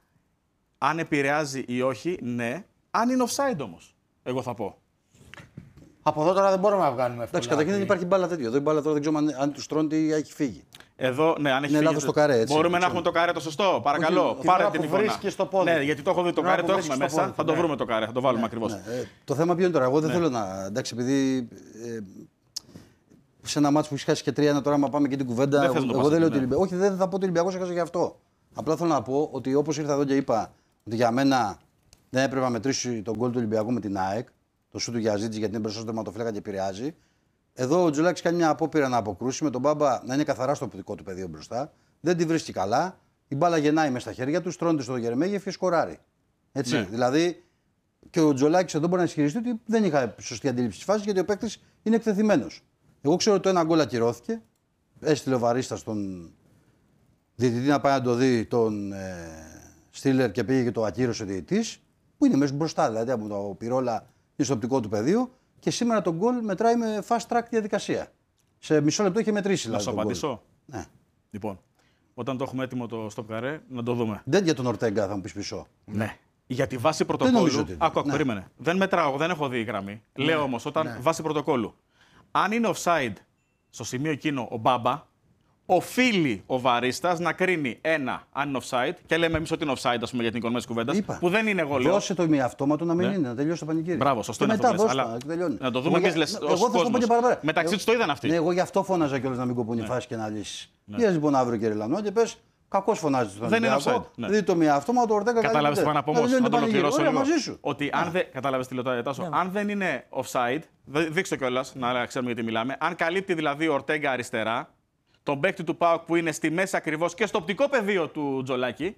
Αν επηρεάζει ή όχι, ναι. Αν είναι offside όμως, εγώ θα πω. Από εδώ τώρα δεν μπορούμε να βγάλουμε αυτό. Εντάξει, καταρχήν δεν υπάρχει μπάλα τέτοιο. Εδώ η μπάλα τώρα δεν ξέρουμε αν του τρώνε ή έχει φύγει. Εδώ, ναι, αν έχει Είναι φύγει. λάθος το καρέ, έτσι. Μπορούμε να έχουμε το καρέ το σωστό. Παρακαλώ, Όχι, πάρε την την ώρα που εικόνα. βρίσκει στο πόδι. Ναι, γιατί το έχω δει το Την ώρα καρέ, που το βρίσκει έχουμε στο μέσα. πόδι, Θα το ναι. βρούμε το καρέ, θα το βάλουμε ακριβώς. Το θέμα ποιο είναι τώρα. Εγώ δεν θέλω να. Εντάξει, επειδή σε ένα μάτσο που έχει χάσει και 3-1 τώρα, μα πάμε και την κουβέντα. Δεν θες να το Εγώ πας δεν λέω εκεί, ότι. Όχι, δεν θα πω ότι ο Ολυμπιακός έχασε γι' αυτό. Απλά θέλω να πω ότι όπως ήρθα εδώ και είπα ότι για μένα δεν έπρεπε να μετρήσει τον γκολ του Ολυμπιακού με την ΑΕΚ, το σου του Γιαζίτζη γιατί είναι μπροστά στο τερματοφύλακα και επηρεάζει. Εδώ ο Τζουλάκης κάνει μια απόπειρα να αποκρούσει με τον Μπάμπα να είναι καθαρά στο δικό του πεδίο μπροστά. Δεν τη βρίσκει καλά. Η μπάλα γεννάει μέσα στα χέρια του, στρώνεται στο Γερεμέγεφ και σκοράρει. Έτσι. Ναι. Δηλαδή και ο Τζολάκης εδώ μπορεί να ισχυριστεί ότι δεν είχα σωστή αντίληψη τη φάση γιατί ο παίκτης είναι εκτεθειμένος. Εγώ ξέρω ότι το ένα γκολ ακυρώθηκε. Έστειλε ο Βαρίστας τον διαιτητή να πάει να το δει τον Στίλερ και πήγε και το ακύρωσε ο διαιτητής, που είναι μέσα μπροστά. Δηλαδή από το πυρόλα είναι στο οπτικό του πεδίου και σήμερα το γκολ μετράει με fast track διαδικασία. Σε μισό λεπτό είχε μετρήσει. Να Δηλαδή, σου το γκολ. απαντήσω. Ναι. Λοιπόν, όταν το έχουμε έτοιμο το stop καρέ, να το δούμε. Δεν για τον Ορτέγκα θα μου πει πίσω. Ναι. Για τη βάση νομίζω πρωτοκόλλου. ότι είναι. Άκου, Ναι. περίμενε. Δεν μετράω, δεν έχω δει η γραμμή. Λέω όμως, όταν βάση πρωτοκόλλου. Αν είναι offside στο σημείο εκείνο ο Μπάμπα, οφείλει ο Βαρίστας να κρίνει ένα αν είναι offside. Και λέμε εμείς ότι είναι offside, ας πούμε, για την οικονομία της κουβέντας. Είπα. Που δεν είναι εγώ, λέω. Δώσε το ημιαυτόματο να μην Ναι. είναι, να τελειώσει το πανηγύρι. Μπράβο, σωστό και είναι μετά αυτό που λες, δώσ' αλλά το, τελειώνει. να το δούμε εμείς, λες, ως εγώ θα σου πω κόσμος. και παραπέρα. Μεταξύ τους το είδαν αυτοί. Ναι, εγώ γι' αυτό φώναζα κιόλας να μην κοπούν οι φάσεις και να λύσει. Πήγες λοιπόν αύριο κύριε Λανό και πες κακώς φωνάζεις στον Δεν είναι Ολυμπιακό. offside, ναι. Δείτε το μοιαυτόματο, ο Ορτέγκα Κατάλαβες τι πάω να πω όμως, να το ολοκληρώσω λίγο. μαζί σου. Ότι αν δεν. Κατάλαβες τι λέω, Τάσο. Αν δεν είναι offside, δείξτε κιόλας, να ξέρουμε γιατί μιλάμε. Αν καλύπτει δηλαδή ο Ορτέγκα αριστερά, τον παίκτη του ΠΑΟΚ που είναι στη μέση ακριβώς και στο οπτικό πεδίο του Τζολάκη,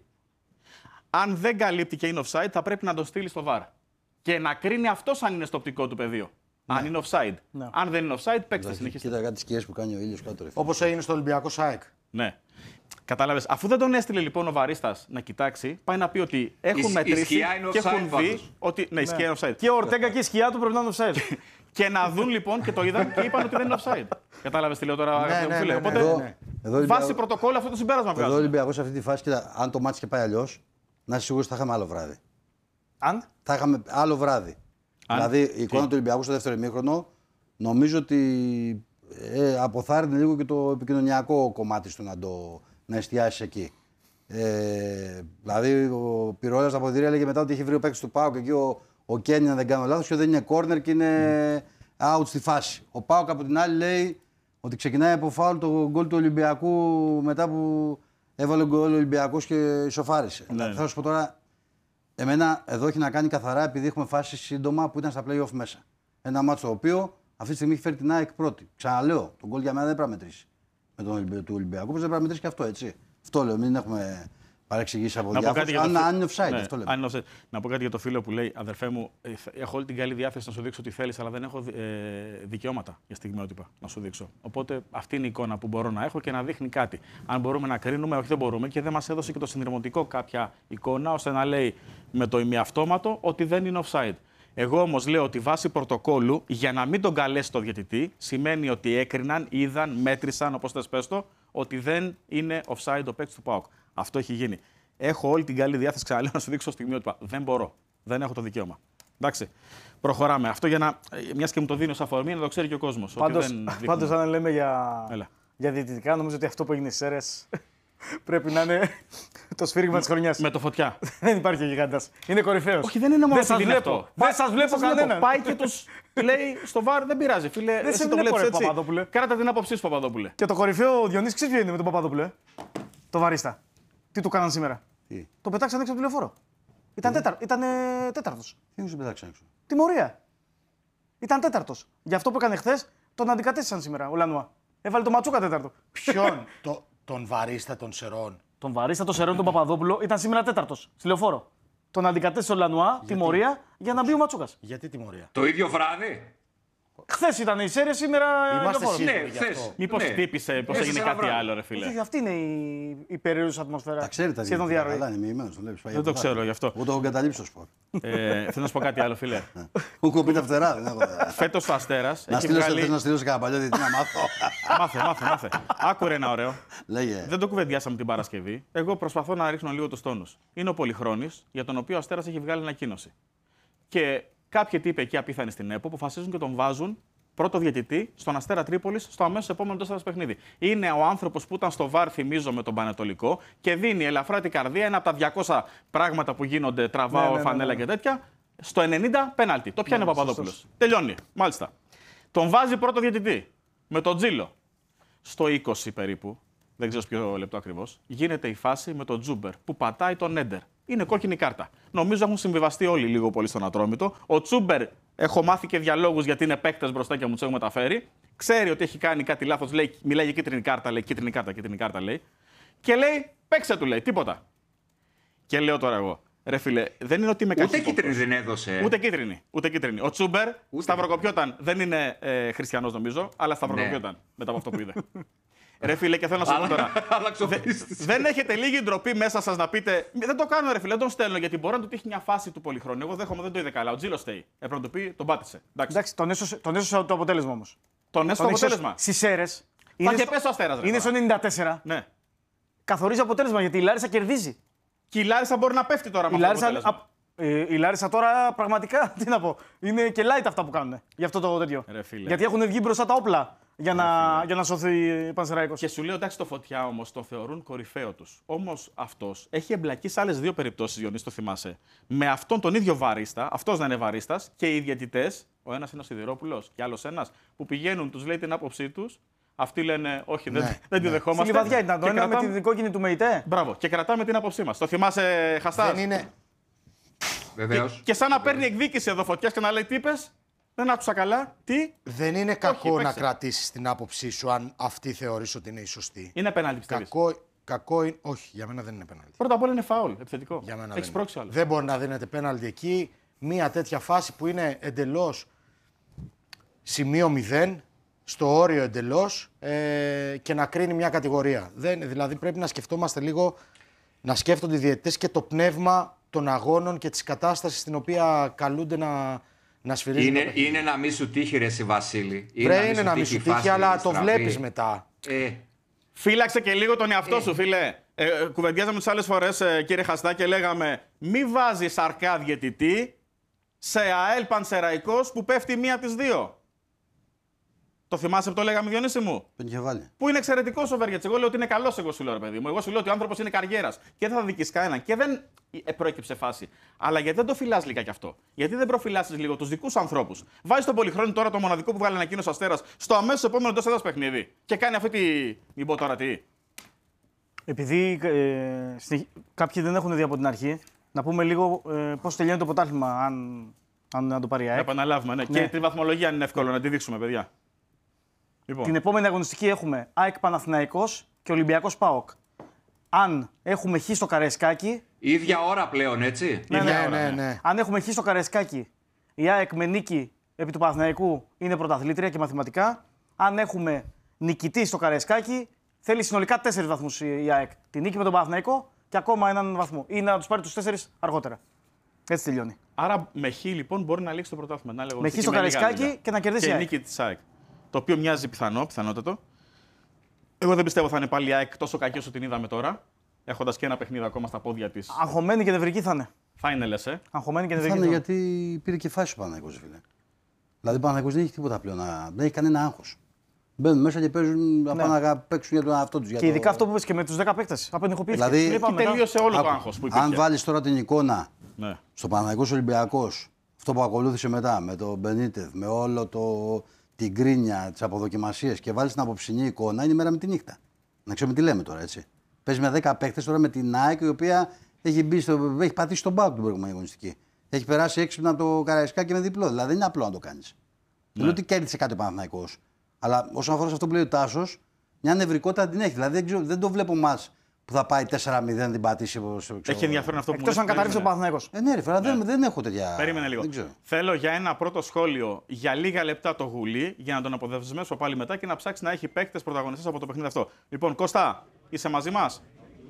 αν δεν καλύπτει και είναι offside, θα πρέπει να τον στείλει στο VAR. Και να κρίνει αυτός αν είναι στο οπτικό του πεδίο. Αν είναι offside. Αν δεν είναι offside, παίξτε, συνεχίστε. Κοίτα κάτι σκιές που κάνει ο ήλιος κάτω. Όπως έγινε στο Ολυμπιακό ΣΑΕΚ. Ναι. Κατάλαβες. Αφού δεν τον έστειλε λοιπόν ο Βαρίστας να κοιτάξει, πάει να πει ότι έχουν Η μετρήσει σκιά είναι και offside έχουν δει πάντως. ότι. Ναι, η σκιά είναι offside. Και ο Ορτέγκα και η σκιά του πρέπει να είναι offside. Και να δουν λοιπόν και το είδαν και είπαν ότι δεν είναι offside. Κατάλαβες τι λέω τώρα, αγαπητέ μου φίλε. ναι, Οπότε, Εδώ βάσει πρωτοκόλλου αυτό το συμπέρασμα Εδώ ο βγάζει. Ολυμπιακός σε αυτή τη φάση, κοίτα, αν το μάτς και πάει αλλιώς, να είσαι σίγουρος ότι θα είχαμε άλλο βράδυ. Αν. Θα είχαμε άλλο βράδυ. Δηλαδή η εικόνα του Ολυμπιακού στο δεύτερο ημίχρονο νομίζω ότι αποθάρρυνε λίγο και το επικοινωνιακό κομμάτι του να εστιάσει εκεί. Δηλαδή ο Πυρόλας από τη έλεγε μετά ότι είχε βρει ο παίκτης του ΠΑΟΚ και εκεί ο Κένι, αν δεν κάνω λάθος, και δεν είναι corner και είναι out στη φάση. Ο ΠΑΟΚ από την άλλη λέει ότι ξεκινάει από φάουλ το γκολ του Ολυμπιακού μετά που έβαλε γκολ ο Ολυμπιακός και ισοφάρισε. Ναι. Θα σου πω τώρα, εμένα εδώ έχει να κάνει καθαρά επειδή έχουμε φάσει σύντομα που ήταν στα play-off μέσα. Ένα μάτσο το οποίο αυτή τη στιγμή έχει φέρει την ΑΕΚ πρώτη. Ξαναλέω, τον γκολ για μένα δεν πρέπει να μετρήσει με τον Ολυμπιακό, όπως δεν πρέπει να μετρήσει και αυτό, έτσι. Αυτό λέω, μην έχουμε παρεξηγήσει από διάφορους. Αν είναι offside, ναι, αυτό λέμε. αν είναι offside. Να πω κάτι για το φίλο που λέει, αδερφέ μου, έχω όλη την καλή διάθεση να σου δείξω τι θέλεις, αλλά δεν έχω δικαιώματα για στιγμιότυπα να σου δείξω. Οπότε αυτή είναι η εικόνα που μπορώ να έχω και να δείχνει κάτι. Αν μπορούμε να κρίνουμε, όχι δεν μπορούμε και δεν μας έδωσε και το συνδρομητικό κάποια εικόνα ώστε να λέει με το ημιαυτόματο ότι δεν είναι offside. Εγώ όμως λέω ότι βάσει πρωτοκόλλου, για να μην τον καλέσει το διαιτητή, σημαίνει ότι έκριναν, είδαν, μέτρησαν, όπως θες πες το, ότι δεν είναι offside ο παίκτης του ΠΑΟΚ. Αυτό έχει γίνει. Έχω όλη την καλή διάθεση, ξαναλέω, να σου δείξω στιγμιότυπα. Δεν μπορώ. Δεν έχω το δικαίωμα. Εντάξει. Προχωράμε. Αυτό για να. Μιας και μου το δίνει ως αφορμή, να το ξέρει και ο κόσμος. Πάντως, αν λέμε για Έλα. διαιτητικά, νομίζω ότι αυτό που έγινε στις αίρες πρέπει να είναι το σφύριγμα της χρονιάς. Με το φωτιά. Δεν υπάρχει ο γιγάντας. Είναι κορυφαίος. Όχι, δεν είναι μόνο σας επειδή είναι βλέπω. αυτό. Δεν σας βλέπω κανέναν. Πάει και τους λέει στο βάρ, δεν πειράζει. Φίλε, Δεν σε εσύ το βλέπω, βλέπεις ρε, έτσι. Παπαδόπουλε. Κράτα την άποψή σου, Παπαδόπουλε. Και το κορυφαίο Διονύση, ξέρεις ποιο είναι με τον Παπαδόπουλο, το Βαρίστα. Τι του κάναν σήμερα. Τι, Το πετάξαν έξω από το λεωφόρο. Ήταν τέταρτος. τι μου σε πετάξει έξω. Τιμωρία. Ήταν τέταρτος. Για αυτό που έκανε χθες, τον αντικατέστησαν σήμερα ο Λανουά. Έβαλε το Ματσούκα τέταρτο. Ποιον, τον Βαρίστα των Σερών. Τον Βαρίστα, τον Σερών, τον Παπαδόπουλο ήταν σήμερα τέταρτος στη λεωφόρο. Τον αντικατέστησε ο Λανουά, τιμωρία, για να μπει ο Ματσούκας. Γιατί τιμωρία. Το ίδιο βράδυ. Χθες ήταν η Σέρια, σήμερα Είμαστε Λεωφόρο. σίγουροι Ναι, γι' χθες. αυτό. Μήπως Ναι. χτύπησε, πως Έστω έγινε σε ένα κάτι βράδυ. άλλο, ρε φίλε. Όχι, αυτή είναι η περίεργη ατμόσφαιρα. Τα ξέρει τα σχεδόν διαιτητικά. διαρροή. Καλά, είναι μοιημένος, το βλέπεις. Δεν το ξέρω γι' αυτό. Ούτε έχω εγκαταλείψει το σπορ. Θέλω να σου πω κάτι άλλο, φίλε. Μου κοπεί τα φτερά, δεν έχω. Φέτος ο Αστέρας Να έχει στείλω βγάλει. θες να στείλω σε κανένα παλιό διαιτητή να μάθω. Μάθε. Άκουρε ένα ωραίο. Λέγε. Δεν το κουβεντιάσαμε την Παρασκευή. Εγώ προσπαθώ να ρίχνω λίγο τους τόνους. Είναι ο Πολυχρόνης, για τον οποίο ο Αστέρας έχει βγάλει ανακοίνωση. Και κάποιοι τύποι εκεί απίθανοι στην ΕΠΟ αποφασίζουν και τον βάζουν πρώτο διαιτητή στον Αστέρα Τρίπολης στο αμέσως επόμενο 4 παιχνίδι. Είναι ο άνθρωπος που ήταν στο βάρ, θυμίζω, με τον Πανετολικό και δίνει ελαφρά την καρδία, ένα από τα 200 πράγματα που γίνονται, τραβάω φανέλα και τέτοια, στο 90 πέναλτι. Το πιάνει ο Παπαδόπουλος. Τελειώνει. Μάλιστα. Τον βάζει πρώτο διαιτητή με τον Τζίλο. Στο 20 περίπου, δεν ξέρω ποιο λεπτό ακριβώς, γίνεται η φάση με τον Τζούμπερ που πατάει τον Έντερ. Είναι κόκκινη κάρτα. Νομίζω έχουν συμβιβαστεί όλοι λίγο πολύ στον Ατρόμητο. Ο Τζούμπερ, έχω μάθει και διαλόγους γιατί είναι παίκτες μπροστά και μου τους έχω μεταφέρει. Ξέρει ότι έχει κάνει κάτι λάθος, μιλάει για κίτρινη κάρτα, λέει κίτρινη κάρτα λέει. Και λέει, παίξε του λέει, τίποτα. Και λέω τώρα εγώ, ρε φίλε, δεν είναι ότι είμαι Ούτε κίτρινη δεν έδωσε. Ούτε κίτρινη. Ο Τσούμπερ σταυροκοπιόταν. Δεν είναι χριστιανός νομίζω, αλλά σταυροκοπιόταν μετά από αυτό που είδε. Ρε φίλε, και θέλω να σου πω τώρα. Δεν έχετε λίγη ντροπή μέσα σας να πείτε. Δεν το κάνω, ρε φίλε, δεν τον στέλνω γιατί μπορεί να του τύχει μια φάση του πολυχρόνου. Εγώ δέχομαι, δεν το είδε καλά. Ο Τζίλο στέει. Έπρεπε να του πει, τον πάτησε. Εντάξει, τον έσωσε το αποτέλεσμα όμως. Τον έσωσε το αποτέλεσμα. Στις Σέρες. Θα και πέσει ο Αστέρας. Είναι στο 94. Ναι. Καθορίζει αποτέλεσμα γιατί η Λάρισα κερδίζει. Και η Λάρισα μπορεί να πέφτει τώρα με αυτό το αποτέλεσμα. Η Λάρισα τώρα πραγματικά, τι να πω, είναι και light αυτά που κάνουν για αυτό το τέτοιο. Ρε φίλε. Γιατί έχουν βγει μπροστά τα όπλα για να σωθεί η Πανσεραϊκός. Και σου λέω, εντάξει, το Φωτιά όμως το θεωρούν κορυφαίο τους. Όμως αυτός έχει εμπλακεί σε άλλες 2 περιπτώσεις, Διονύση, το θυμάσαι. Με αυτόν τον ίδιο βαρίστα, αυτός να είναι βαρίστας, και οι διαιτητές, ο ένας είναι ο Σιδηρόπουλος και άλλος ένας, που πηγαίνουν, τους λέει την άποψή τους. Αυτοί λένε, όχι, δεν τη δεχόμαστε. Στη Λιβαδιά ήταν το ένα με τη κόκκινη του ΜΕΙΤΕ. Μπράβο, και κρατάμε την άποψή μας. Το θυμάσαι, Χαστάς. Δεν είναι. Βεβαίως. Και σαν να παίρνει εκδίκηση εδώ Φωτιάς και να λέει, τι είπες, δεν άκουσα καλά, τι. Δεν είναι κακό να παίξε. κρατήσεις την άποψή σου αν αυτή θεωρείς ότι είναι η σωστή. Είναι πέναλτι, πιστεύεις. Κακό είναι. Όχι, για μένα δεν είναι πέναλτι. Πρώτα απ' όλα είναι φάουλ, επιθετικό. Για μένα Έχεις δεν πρόξει είναι. άλλο. Δεν μπορεί να δίνεται πέναλτι εκεί. Μία τέτοια φάση που είναι εντελώς σημείο 0, στο όριο εντελώς και να κρίνει μια κατηγορία. Δηλαδή πρέπει να σκεφτόμαστε λίγο, να σκέφτονται οι διαιτητές και το πνεύμα των αγώνων και της κατάστασης στην οποία καλούνται να σφυρίζουν. Είναι να μην σου τύχει, ρε εσύ, Βασίλη. Είναι να μην σου τύχει, αλλά το βλέπεις μετά. Φύλαξε και λίγο τον εαυτό σου, φίλε. Κουβεντιάζαμε τις άλλες φορές, κύριε Χαστά, και λέγαμε μη βάζεις αρκά διαιτητή σε ΑΕΛ Πανσεραϊκός που πέφτει μία από τις 2. Το θυμάσαι που το λέγαμε, Διονύση μου? Τον είχε βάλει. Που είναι εξαιρετικό ο Βέργετς. Εγώ λέω ότι είναι καλό, εγώ σου λέω, ρε παιδί μου. Εγώ σου λέω ότι ο άνθρωπος είναι καριέρας και δεν θα δικήσει κανέναν. Και δεν προέκυψε φάση. Αλλά γιατί δεν το φυλάς λίγα κι αυτό? Γιατί δεν προφυλάσσεις λίγο τους δικούς ανθρώπους? Βάζει τον Πολυχρόνη τώρα, το μοναδικό που βγάλει ανακοίνωση ο Αστέρας, στο αμέσως επόμενο εντός έδρας παιχνίδι. Και κάνει αυτή τη. Μην πω τώρα τι. Επειδή κάποιοι δεν έχουν δει από την αρχή, να πούμε λίγο πώς τελειώνει το πρωτάθλημα, αν το πάρει η Να ΑΕΚ. επαναλάβουμε, ναι. Και τη βαθμολογία αν είναι εύκολο να τη δείξουμε, παιδιά. Λοιπόν. Την επόμενη αγωνιστική έχουμε ΑΕΚ Παναθηναϊκός και Ολυμπιακός ΠΑΟΚ. Αν έχουμε χ στο Καραϊσκάκι. Ίδια ώρα πλέον, έτσι. Ναι. Αν έχουμε χ στο Καραϊσκάκι, η ΑΕΚ με νίκη επί του Παναθηναϊκού είναι πρωταθλήτρια και μαθηματικά. Αν έχουμε νικητή στο Καραϊσκάκι, θέλει συνολικά 4 βαθμούς η ΑΕΚ. Τη νίκη με τον Παναθηναϊκό και ακόμα έναν βαθμό. Ή να τους πάρει τους 4 αργότερα. Έτσι τελειώνει. Άρα με χ λοιπόν μπορεί να λήξει το πρωτάθλημα. Με χ στο Καραϊσκάκι και να κερδίσει η και ΑΕΚ. νίκη της ΑΕΚ. Το οποίο μοιάζει πιθανότατο. Εγώ δεν πιστεύω θα είναι πάλι η ΑΕΚ τόσο κακή όσο την είδαμε τώρα. Έχοντας και ένα παιχνίδι ακόμα στα πόδια της. Αγχωμένη και νευρική θα είναι. Θα είναι, λες, Αγχωμένη και Θα νευρική. είναι γιατί πήρε και φάση ο Παναθηναϊκός, φίλε. Δηλαδή ο Παναθηναϊκός δεν έχει τίποτα πλέον. Δεν έχει κανένα άγχος. Μπαίνουν μέσα και παίζουν να πάνε να παίξουν για τον εαυτό τους. Και ειδικά αυτό που είπες και με τους 10 παίκτες. Απενεχοποιήθηκε. Δηλαδή, Και τελείωσε όλο το άγχος που υπήρχε. Αν βάλεις τώρα την εικόνα Ναι. στο Παναθηναϊκός Ολυμπιακός, αυτό που ακολούθησε μετά με τον Μπενίτεθ, με όλο την κρίνια, τις αποδοκιμασίες και βάλεις την απόψινή εικόνα, είναι η μέρα με τη νύχτα. Να ξέρουμε τι λέμε τώρα, έτσι. Παίζει με 10 παίκτες τώρα με την ΑΕΚ, η οποία έχει πατήσει τον πάγκο την προηγούμενη αγωνιστική. Έχει περάσει έξυπνα το Καραϊσκάκι με διπλό. Δηλαδή δεν είναι απλό να το κάνεις. Δεν λέω ότι κέρδισε κάτι ο Παναθηναϊκός. Αλλά όσον αφορά σε αυτό που λέει ο Τάσος, μια νευρικότητα την έχει. Δηλαδή δεν το βλέπω μας που θα πάει 4-0 την πατήσει. Έχει ενδιαφέρον αυτό που εκτός αν καταρρίψει ο Παναθηναϊκός. Ναι, ρε φίλε, δεν έχω τέτοια. Περίμενε λίγο. Θέλω για ένα πρώτο σχόλιο για λίγα λεπτά το Γουλή, για να τον αποδεσμεύσω πάλι μετά και να ψάξει να έχει παίκτες πρωταγωνιστές από το παιχνίδι αυτό. Λοιπόν, Κώστα, είσαι μαζί μας?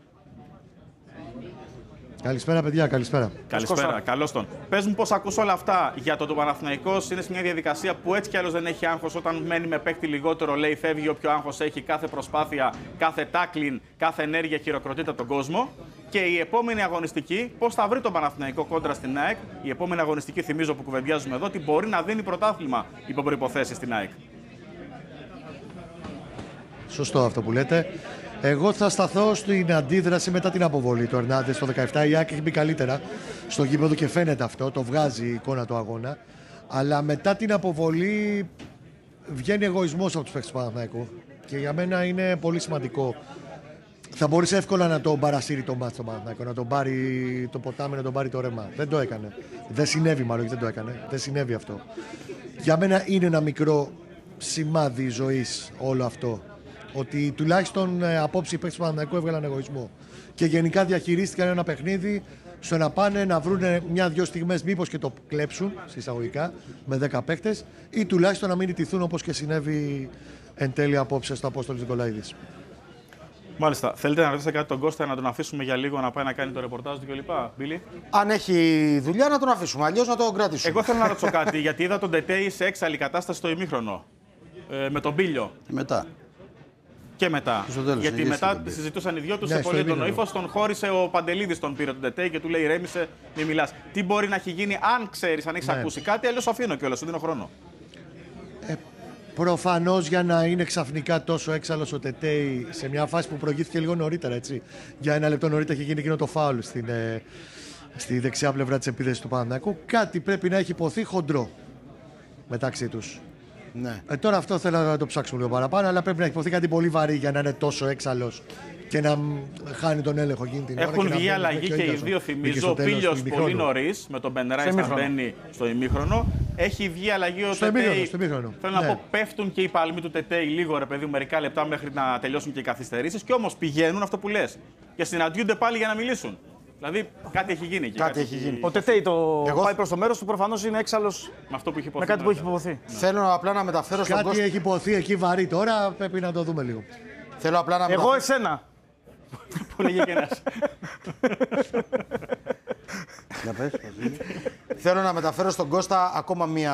Καλησπέρα, παιδιά, καλησπέρα. Καλησπέρα, καλώς τον. Πες μου πώς ακούς όλα αυτά για το Παναθηναϊκός. Είναι σε μια διαδικασία που έτσι κι άλλως δεν έχει άγχος. Όταν μένει με παίκτη λιγότερο, λέει φεύγει όποιο άγχος έχει, κάθε προσπάθεια, κάθε τάκλιν, κάθε ενέργεια χειροκροτείται από τον κόσμο. Και η επόμενη αγωνιστική, πώς θα βρει το Παναθηναϊκό κόντρα στην ΑΕΚ. Η επόμενη αγωνιστική, θυμίζω που κουβεντιάζουμε εδώ, ότι μπορεί να δίνει πρωτάθλημα υπό προϋποθέσεις στην ΑΕΚ. Σωστό αυτό που λέτε. Εγώ θα σταθώ στην αντίδραση μετά την αποβολή του Ερνάντες το 17. Η ΑΕΚ έχει μπει καλύτερα στο γήπεδο και φαίνεται αυτό, το βγάζει η εικόνα του αγώνα. Αλλά μετά την αποβολή βγαίνει εγωισμός από τους παίκτες του Παναθηναϊκού. Και για μένα είναι πολύ σημαντικό. Θα μπορούσε εύκολα να τον παρασύρει το μάτι στο Παναθηναϊκό, να τον πάρει το ποτάμι, να τον πάρει το ρέμα. Δεν το έκανε. Δεν συνέβη, μάλλον δεν το έκανε. Δεν συνέβη αυτό. Για μένα είναι ένα μικρό σημάδι ζωής όλο αυτό. Ότι τουλάχιστον απόψε οι παίκτες του Παναθηναϊκού έβγαλαν εγωισμό. Και γενικά διαχειρίστηκαν ένα παιχνίδι στο να πάνε να βρουν μια-δυο στιγμές μήπως και το κλέψουν, συσσαγωγικά, με 10 παίκτες, ή τουλάχιστον να μην ιτηθούν όπως και συνέβη εν τέλει απόψε στο Απόστολος Νικολαίδης. Μάλιστα. Θέλετε να ρωτήσετε κάτι τον Κώστα, να τον αφήσουμε για λίγο να πάει να κάνει το ρεπορτάζ του κλπ. Μπίλι. Αν έχει δουλειά να τον αφήσουμε, αλλιώς να τον κρατήσουμε. Εγώ θέλω να ρωτήσω κάτι, γιατί είδα τον Τετέι σε έξαλλη κατάσταση στο ημίχρονο. Με τον Μπίλιο. Μετά. Και μετά. Γιατί μετά συζητούσαν οι δυο του σε πολύ έντονο ύφος. Τον χώρισε ο Παντελίδης, τον πήρε τον Τετέι και του λέει: ρέμισε, μη μιλάς. Τι μπορεί να έχει γίνει, αν ξέρεις, αν έχεις ακούσει κάτι, αλλιώς αφήνω κιόλας, σου δίνω χρόνο. Προφανώς για να είναι ξαφνικά τόσο έξαλλος ο Τετέι σε μια φάση που προηγήθηκε λίγο νωρίτερα, έτσι. Για ένα λεπτό νωρίτερα είχε γίνει εκείνο το φάουλ στη δεξιά πλευρά της επίθεσης του Παναθηναϊκού. Κάτι πρέπει να έχει υποθεί χοντρό μεταξύ τους. Ναι. Τώρα αυτό θέλω να το ψάξουμε λίγο παραπάνω, αλλά πρέπει να έχει υποθεί κάτι πολύ βαρύ για να είναι τόσο έξαλλος και να χάνει τον έλεγχο εκείνη την ώρα. Έχουν βγει αλλαγή και οι δύο, θυμίζω. Ο Πίλιος πολύ νωρίς με τον Μπενράις να μπαίνει στο ημίχρονο. Έχει βγει αλλαγή ο Τετέι. Θέλω να πω, πέφτουν και οι παλμοί του Τετέι λίγο, ρε παιδί, μερικά λεπτά μέχρι να τελειώσουν και οι καθυστερήσεις. Και όμως πηγαίνουν αυτό που λες. Και συναντιούνται πάλι για να μιλήσουν. Δηλαδή κάτι έχει γίνει. Κάτι έχει γίνει. Ο Τετέι πάει προς το μέρος του, προφανώς είναι έξαλλος με αυτό που έχει υποθεί. Με κάτι που έχει υποθεί. Θέλω απλά να μεταφέρω στον Κάτι έχει υποθεί εκεί βαρύ τώρα, πρέπει να το δούμε λίγο. Θέλω απλά να Εγώ εσένα. Που λέγε και ένας. Θέλω να μεταφέρω στον Κώστα ακόμα μία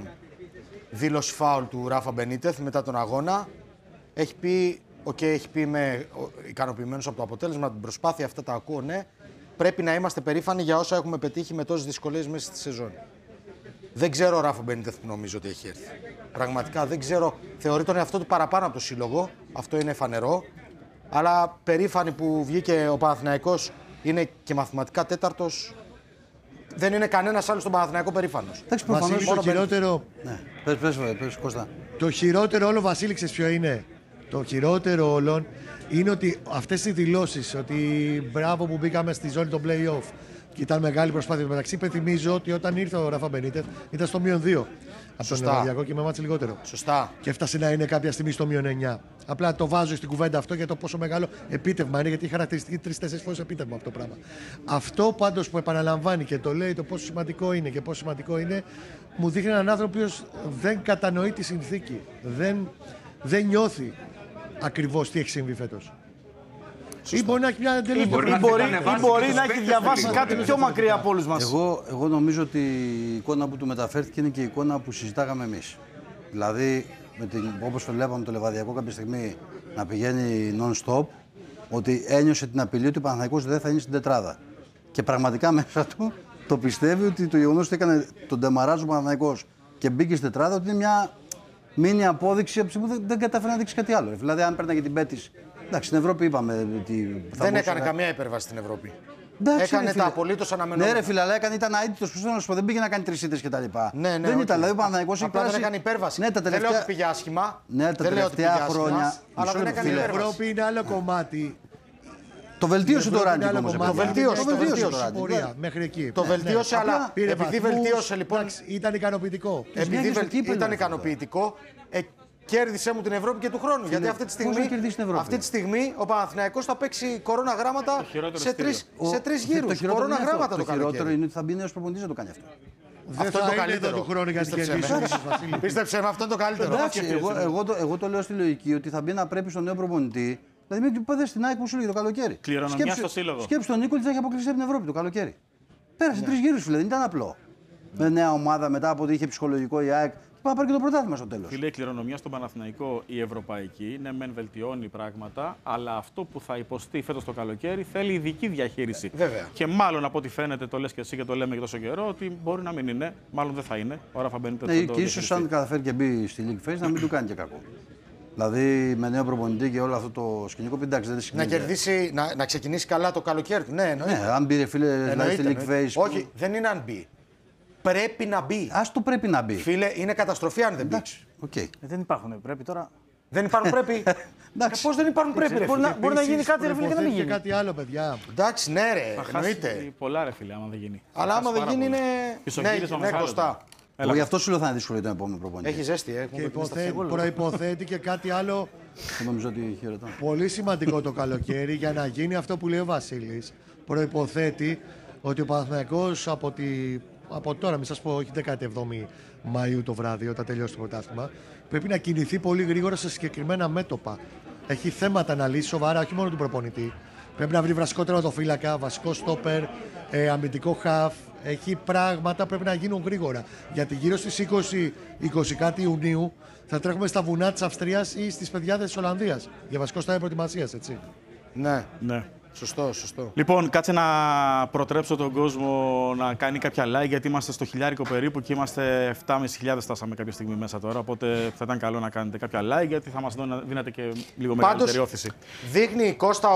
δήλωση φάουλ του Ράφα Μπενίτεθ μετά τον αγώνα. Έχει πει, έχει πει είμαι ικανοποιημένος από το αποτέλεσμα, την προσπάθεια, αυτά τα ακούω, ναι. Πρέπει να είμαστε περήφανοι για όσα έχουμε πετύχει με τόσες δυσκολίες μέσα στη σεζόν. Δεν ξέρω ο Ράφα Μπενίτεθ που νομίζω ότι έχει έρθει. Πραγματικά δεν ξέρω. Θεωρεί τον εαυτό του παραπάνω από το σύλλογο. Αυτό είναι φανερό. Αλλά περήφανοι που βγήκε ο Παναθηναϊκός, είναι και μαθηματικά τέταρτος. Δεν είναι κανένας άλλος στον Παναθηναϊκό περήφανος. Βασίλη, το χειρότερο. Ναι. Πες, Κώστα. Το χειρότερο όλο, Βασίλη, ξέρεις ποιο είναι? Το χειρότερο όλων είναι ότι αυτές οι δηλώσεις, ότι μπράβο που μπήκαμε στη ζώνη των play-off και ήταν μεγάλη προσπάθεια μεταξύ. Υπενθυμίζω ότι όταν ήρθε ο Ράφα Μπενίτεθ ήταν στο -2 από τον Λεβαδιακό και με μάτς λιγότερο. Σωστά. Και έφτασε να είναι κάποια στιγμή στο -9. Απλά το βάζω στην κουβέντα αυτό για το πόσο μεγάλο επίτευγμα είναι, γιατί έχει χαρακτηριστική 3-4 φορές επίτευγμα αυτό το πράγμα. Αυτό πάντως που επαναλαμβάνει και το λέει το πόσο σημαντικό είναι και πόσο σημαντικό είναι, μου δείχνει έναν άνθρωπο που δεν κατανοεί τη συνθήκη. Δεν νιώθει ακριβώς τι έχει συμβεί φέτος. Ή μπορεί να έχει μια εντελώς μπορεί να έχει διαβάσει κάτι πιο μακριά από όλους μας. Εγώ νομίζω ότι η εικόνα που του μεταφέρθηκε είναι και η εικόνα που συζητάγαμε εμείς. Δηλαδή, όπως το βλέπαμε το Λεβαδιακό κάποια στιγμή να πηγαίνει non-stop, ότι ένιωσε την απειλή ότι ο Παναθηναϊκός δεν θα είναι στην τετράδα. Και πραγματικά μέσα του το πιστεύει ότι το γεγονός ότι έκανε τον ντεμαράζ ο Παναθηναϊκός και μπήκε στην τετράδα, ότι είναι μια μίνι απόδειξη από που δεν κατάφερε να δείξει κάτι άλλο. Δηλαδή, αν παίρναγε την Πέτης. Εντάξει, στην Ευρώπη είπαμε ότι. Δεν έκανε καμία υπέρβαση στην Ευρώπη. Εντάξει, έκανε τα απολύτως αναμενόμενα. Ναι, ρε φίλε, αλλά ήταν αίτητος που θέλω να σου πω. Δεν πήγε να κάνει 3 ήττες κτλ. Ναι, δεν ήταν. Δηλαδή, ο Παναθηναϊκός απλά δεν έκανε υπέρβαση. Ναι, δεν λέω ότι πήγε άσχημα. Ναι, τα τελευταία χρόνια. Αλλά δεν έκανε υπέρβαση. Η Ευρώπη είναι άλλο κομμάτι. Το βελτίωσε το ranking όμως. Το βελτίωσε το πορεία μέχρι εκεί. Το βελτίωσε, αλλά επειδή βελτίωσε λοιπόν. Ήταν ικανοποιητικό. Επειδή ήταν ικανοποιητικό, κέρδισε μου την Ευρώπη και του χρόνου. Γιατί αυτή τη στιγμή ο Παναθηναϊκός θα παίξει κορώνα γράμματα σε τρεις γύρους. Κορώνα γράμματα το καλοκαίρι. Το χειρότερο είναι ότι θα μπει νέος προπονητής να το κάνει αυτό. Αυτό είναι το καλύτερο του χρόνου για την κερδίσουμε. Πίστεψε με, αυτό είναι το καλύτερο. Εγώ το λέω στη λογική ότι θα μπει να πρέπει στον νέο προπονητή. Δηλαδή, μην πέδε στην ΑΕΚ που σου λέγει το καλοκαίρι. Κληρονομιά στο σύλλογο. Σκέψου τον Νίκο ότι θα έχει αποκλειστεί από την Ευρώπη το καλοκαίρι. Πέρασε 3 γύρους, φίλε, δεν ήταν απλό. Με νέα ομάδα μετά από ότι είχε ψυχολογικό η ΑΕΚ. Πάμε να πάρει και το πρωτάθλημα στο τέλος. Φίλε, η κληρονομιά στον Παναθηναϊκό η ευρωπαϊκή, ναι, μεν βελτιώνει πράγματα, αλλά αυτό που θα υποστεί φέτος το καλοκαίρι θέλει ειδική διαχείριση. Βέβαια. Και μάλλον από ό,τι φαίνεται, το λες και εσύ και το λέμε και τόσο καιρό, ότι μπορεί να μην είναι, μάλλον δεν θα είναι. Ο Ράφα Μπενίτες Ναι, και ίσως αν καταφέρει και μπει στη League Phase να μην του κάνει και κακό. Δηλαδή με νέο προπονητή και όλο αυτό το σκηνικό, εντάξει, δεν να κερδίσει, να ξεκινήσει καλά το καλοκαίρι του. Ναι, εννοείται. Ναι, αν μπει φίλε δηλαδή, στη League Phase. Όχι, δεν είναι αν μπει. Πρέπει να μπει. Ας το πρέπει να μπει. Φίλε, είναι καταστροφή αν δεν μπει. Okay. Δεν υπάρχουν πρέπει τώρα. Δεν υπάρχουν πρέπει. Πώς δεν υπάρχουν πρέπει. Μπορεί να γίνει κάτι, ρε φίλε, και να μην γίνει. Και κάτι άλλο, παιδιά. Εντάξει, ναι, ρε. Εννοείται. Πολλά, ρε φίλε, άμα δεν γίνει. Αλλά άμα δεν γίνει είναι. Ναι, κοστά. Εγώ γι' αυτό σου λέω θα είναι δύσκολο το επόμενο προπονητή. Έχει ζέστη, Και προϋποθέτει και κάτι άλλο. Νομίζω ότι χαιρετώ. Πολύ σημαντικό το καλοκαίρι για να γίνει αυτό που λέει ο Βασίλης. Προϋποθέτει ότι ο Παναθηναϊκός από τώρα, μην σας πω, όχι 17η Μαΐου το βράδυ, όταν τελειώσει το πρωτάθλημα, πρέπει να κινηθεί πολύ γρήγορα σε συγκεκριμένα μέτωπα. Έχει θέματα να λύσει σοβαρά, όχι μόνο του προπονητή. Πρέπει να βρει βασικό τερματοφύλακα, βασικό στόπερ, αμυντικό χαφ. Έχει πράγματα που πρέπει να γίνουν γρήγορα. Γιατί γύρω στις 20 κάτι Ιουνίου θα τρέχουμε στα βουνά της Αυστρίας ή στις πεδιάδες της Ολλανδίας. Για βασικό στάδιο προετοιμασίας, έτσι. Ναι. Σωστό. Λοιπόν, κάτσε να προτρέψω τον κόσμο να κάνει κάποια like, γιατί είμαστε στο χιλιάρικο περίπου και είμαστε 7.500 φτάσαμε κάποια στιγμή μέσα τώρα. Οπότε θα ήταν καλό να κάνετε κάποια like, γιατί θα μας δίνετε και λίγο μεγαλύτερη όθηση. Δείχνει Κώστα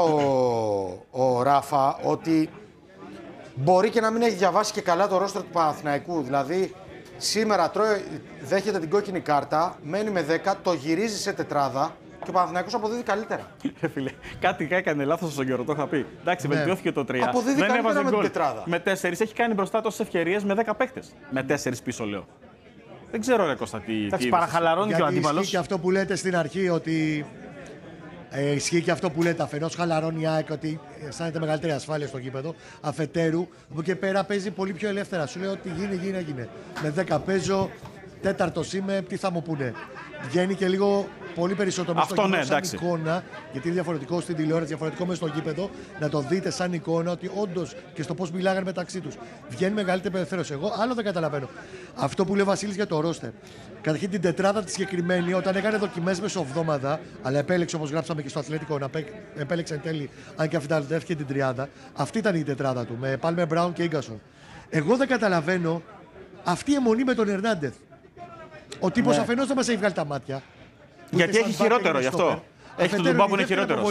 ο Ράφα ότι μπορεί και να μην έχει διαβάσει και καλά το ρόστερ του Παναθηναϊκού. Δηλαδή, σήμερα δέχεται την κόκκινη κάρτα, μένει με 10, το γυρίζει σε τετράδα. Και ο Παναθηναϊκός αποδίδει καλύτερα. Φίλε, κάτι έκανε λάθος στον καιρό, το είχα πει. Εντάξει, βελτιώθηκε το 3. Αποδίδει δεν καλύτερα με την τετράδα. Με 4 έχει κάνει μπροστά τόσες ευκαιρίες με 10 παίκτες. Με 4 πίσω λέω. Δεν ξέρω, ρε Κώστα, τι. Εντάξει, παραχαλαρώνει και ο αντίπαλος. Ισχύει και αυτό που λέτε στην αρχή ότι. Ισχύει και αυτό που λέτε. Αφενός χαλαρώνει η ΑΕΚ ότι αισθάνεται μεγαλύτερη ασφάλεια στο γήπεδο. Αφετέρου, από εκεί πέρα παίζει πολύ πιο ελεύθερα. Σου λέει ότι γίνει. Με 10 παίζω, τέταρτος είμαι, τι θα μου πούνε. Βγαίνει και λίγο πολύ περισσότερο μέσα στο γήπεδο σαν εικόνα, γιατί είναι διαφορετικό στην τηλεόραση, διαφορετικό μέσα στο γήπεδο, να το δείτε σαν εικόνα ότι όντως και στο πώς μιλάγανε μεταξύ τους βγαίνει μεγαλύτερη απελευθέρωση. Εγώ άλλο δεν καταλαβαίνω. Αυτό που λέει ο Βασίλης για το ρόστερ. Καταρχήν την τετράδα τη συγκεκριμένη, όταν έκανε δοκιμές μεσοβδόμαδα, αλλά επέλεξε όπως γράψαμε και στο Αθλέτικο, να επέλεξε εν τέλει, αν και αφιταλτεύτηκε την τριάδα. Αυτή ήταν η τετράδα του, με Πάλμερ Μπράουν και Ίγκασον. Εγώ δεν καταλαβαίνω αυτή η αιμονή με τον Ερνάντεθ. Ο τύπος αφενός δεν μας έχει βγάλει τα μάτια. Γιατί έχει χειρότερο γι' αυτό. Έχει τον Ντουμπά που είναι χειρότερος.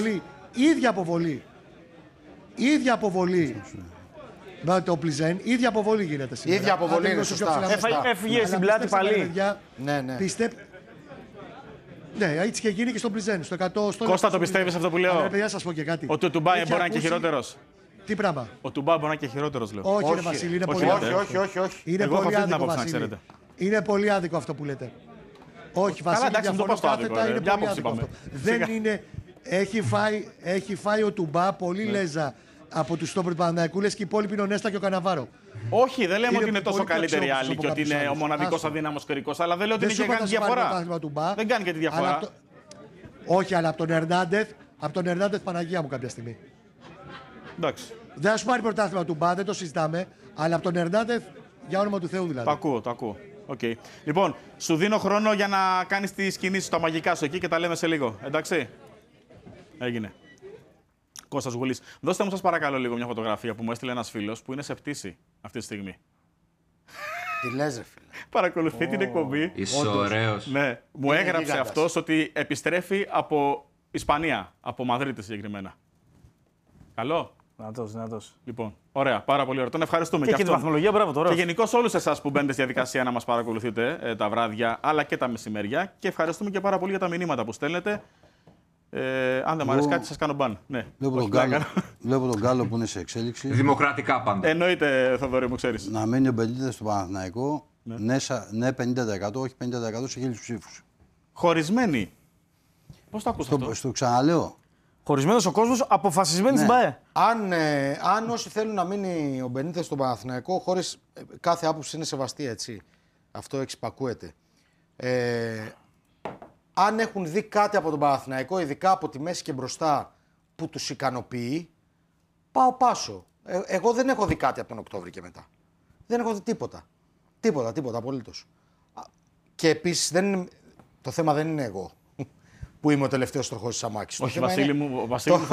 Ίδια αποβολή. Να το πλιζέν, ίδια αποβολή γίνεται σήμερα. Ίδια αποβολή είναι σωστά. Έφυγε στην πλάτη πάλι. Ναι. Ναι, έτσι και γίνει και στον πλιζέν. Κώστα, το πιστεύεις αυτό που λέω? Παιδιά, σας πω και κάτι. Ότι ο Ντουμπά μπορεί να είναι και χειρότερος. Τι πράγμα? Ο Ντουμπά μπορεί να είναι και χειρότερος, λέω. Όχι, ρε Βασίλη, είναι πολύ άδικο. Όχι. Είναι πολύ άδικο, Βασίλη. Είναι πολύ άδικο αυτό που λέτε. Όχι, Βασίλη, διαφωνώ κάθετα, είναι πολύ άδικο αυτό. Δεν είναι... Έχει φάει ο Ντουμπά πολύ λέζα από τους στόπερ του Παναθηναϊκού, λες και οι υπόλοιποι είναι ο Νέστα και ο Καναβάρο. Όχι, δεν λέμε ότι είναι τόσο καλύτεροι άλλοι και ότι είναι ο μοναδικός αδύναμος κριτικός, αλλά δεν λέω ότι είναι κάνει διαφορά. Δεν κάνει και τη διαφορά. Όχι, αλλά από τον Ερνάντεθ Παναγία μου κάποια στιγμή. Εντάξει. Δεν θα σου πάρει πρωτάθλημα του Μπα, δεν το συζητάμε, αλλά από τον Ερνάντεθ για όνομα του Θεού δηλαδή. Το ακούω. Okay. Λοιπόν, σου δίνω χρόνο για να κάνεις τις κινήσεις τα μαγικά σου εκεί και τα λέμε σε λίγο. Εντάξει. Έγινε. Κώστας Γουλής. Δώστε μου σας παρακαλώ λίγο μια φωτογραφία που μου έστειλε ένας φίλος που είναι σε πτήση αυτή τη στιγμή. Τι λες, ρε φίλε? Παρακολουθεί την εκπομπή. Είσαι ωραίος. Ναι, μου έγραψε αυτός ότι επιστρέφει από Ισπανία, από Μαδρίτη συγκεκριμένα. Καλό. Δυνατός. Λοιπόν, ωραία, πάρα πολύ ωραία. Τον ευχαριστούμε. Και τη βαθμολογία, μπράβο τώρα. Και γενικώς όλους εσάς που μπαίνετε στη διαδικασία να μας παρακολουθείτε τα βράδια αλλά και τα μεσημέρια. Και ευχαριστούμε και πάρα πολύ για τα μηνύματα που στέλνετε. Αν δεν μου αρέσει κάτι, σας κάνω μπαν. Ναι. Βλέπω τον Γκάλο που είναι σε εξέλιξη. Δημοκρατικά πάντα. Εννοείται, Θοδωρή μου, ξέρεις. Να μένει ο Μπενίτες στο Παναθηναϊκό. Ναι, 50%, όχι 50% σε 1.000 ψήφους. Χωρισμένοι. Πώς το ακούς αυτό? Στο ξαναλέω. Χωρισμένος ο κόσμος, αποφασισμένοι στην ΠΑΕ. Αν όσοι θέλουν να μείνει ο Μπενίτες στον Παναθηναϊκό, χωρίς κάθε άποψη είναι σεβαστή, έτσι. Αυτό εξυπακούεται. Αν έχουν δει κάτι από τον Παναθηναϊκό, ειδικά από τη μέση και μπροστά, που τους ικανοποιεί, πάω πάσο. Εγώ δεν έχω δει κάτι από τον Οκτώβρη και μετά. Δεν έχω δει τίποτα. Τίποτα απολύτως. Και επίσης το θέμα δεν είναι εγώ που είμαι ο τελευταίος τροχός της αμάξης. Όχι, Βασίλη μου,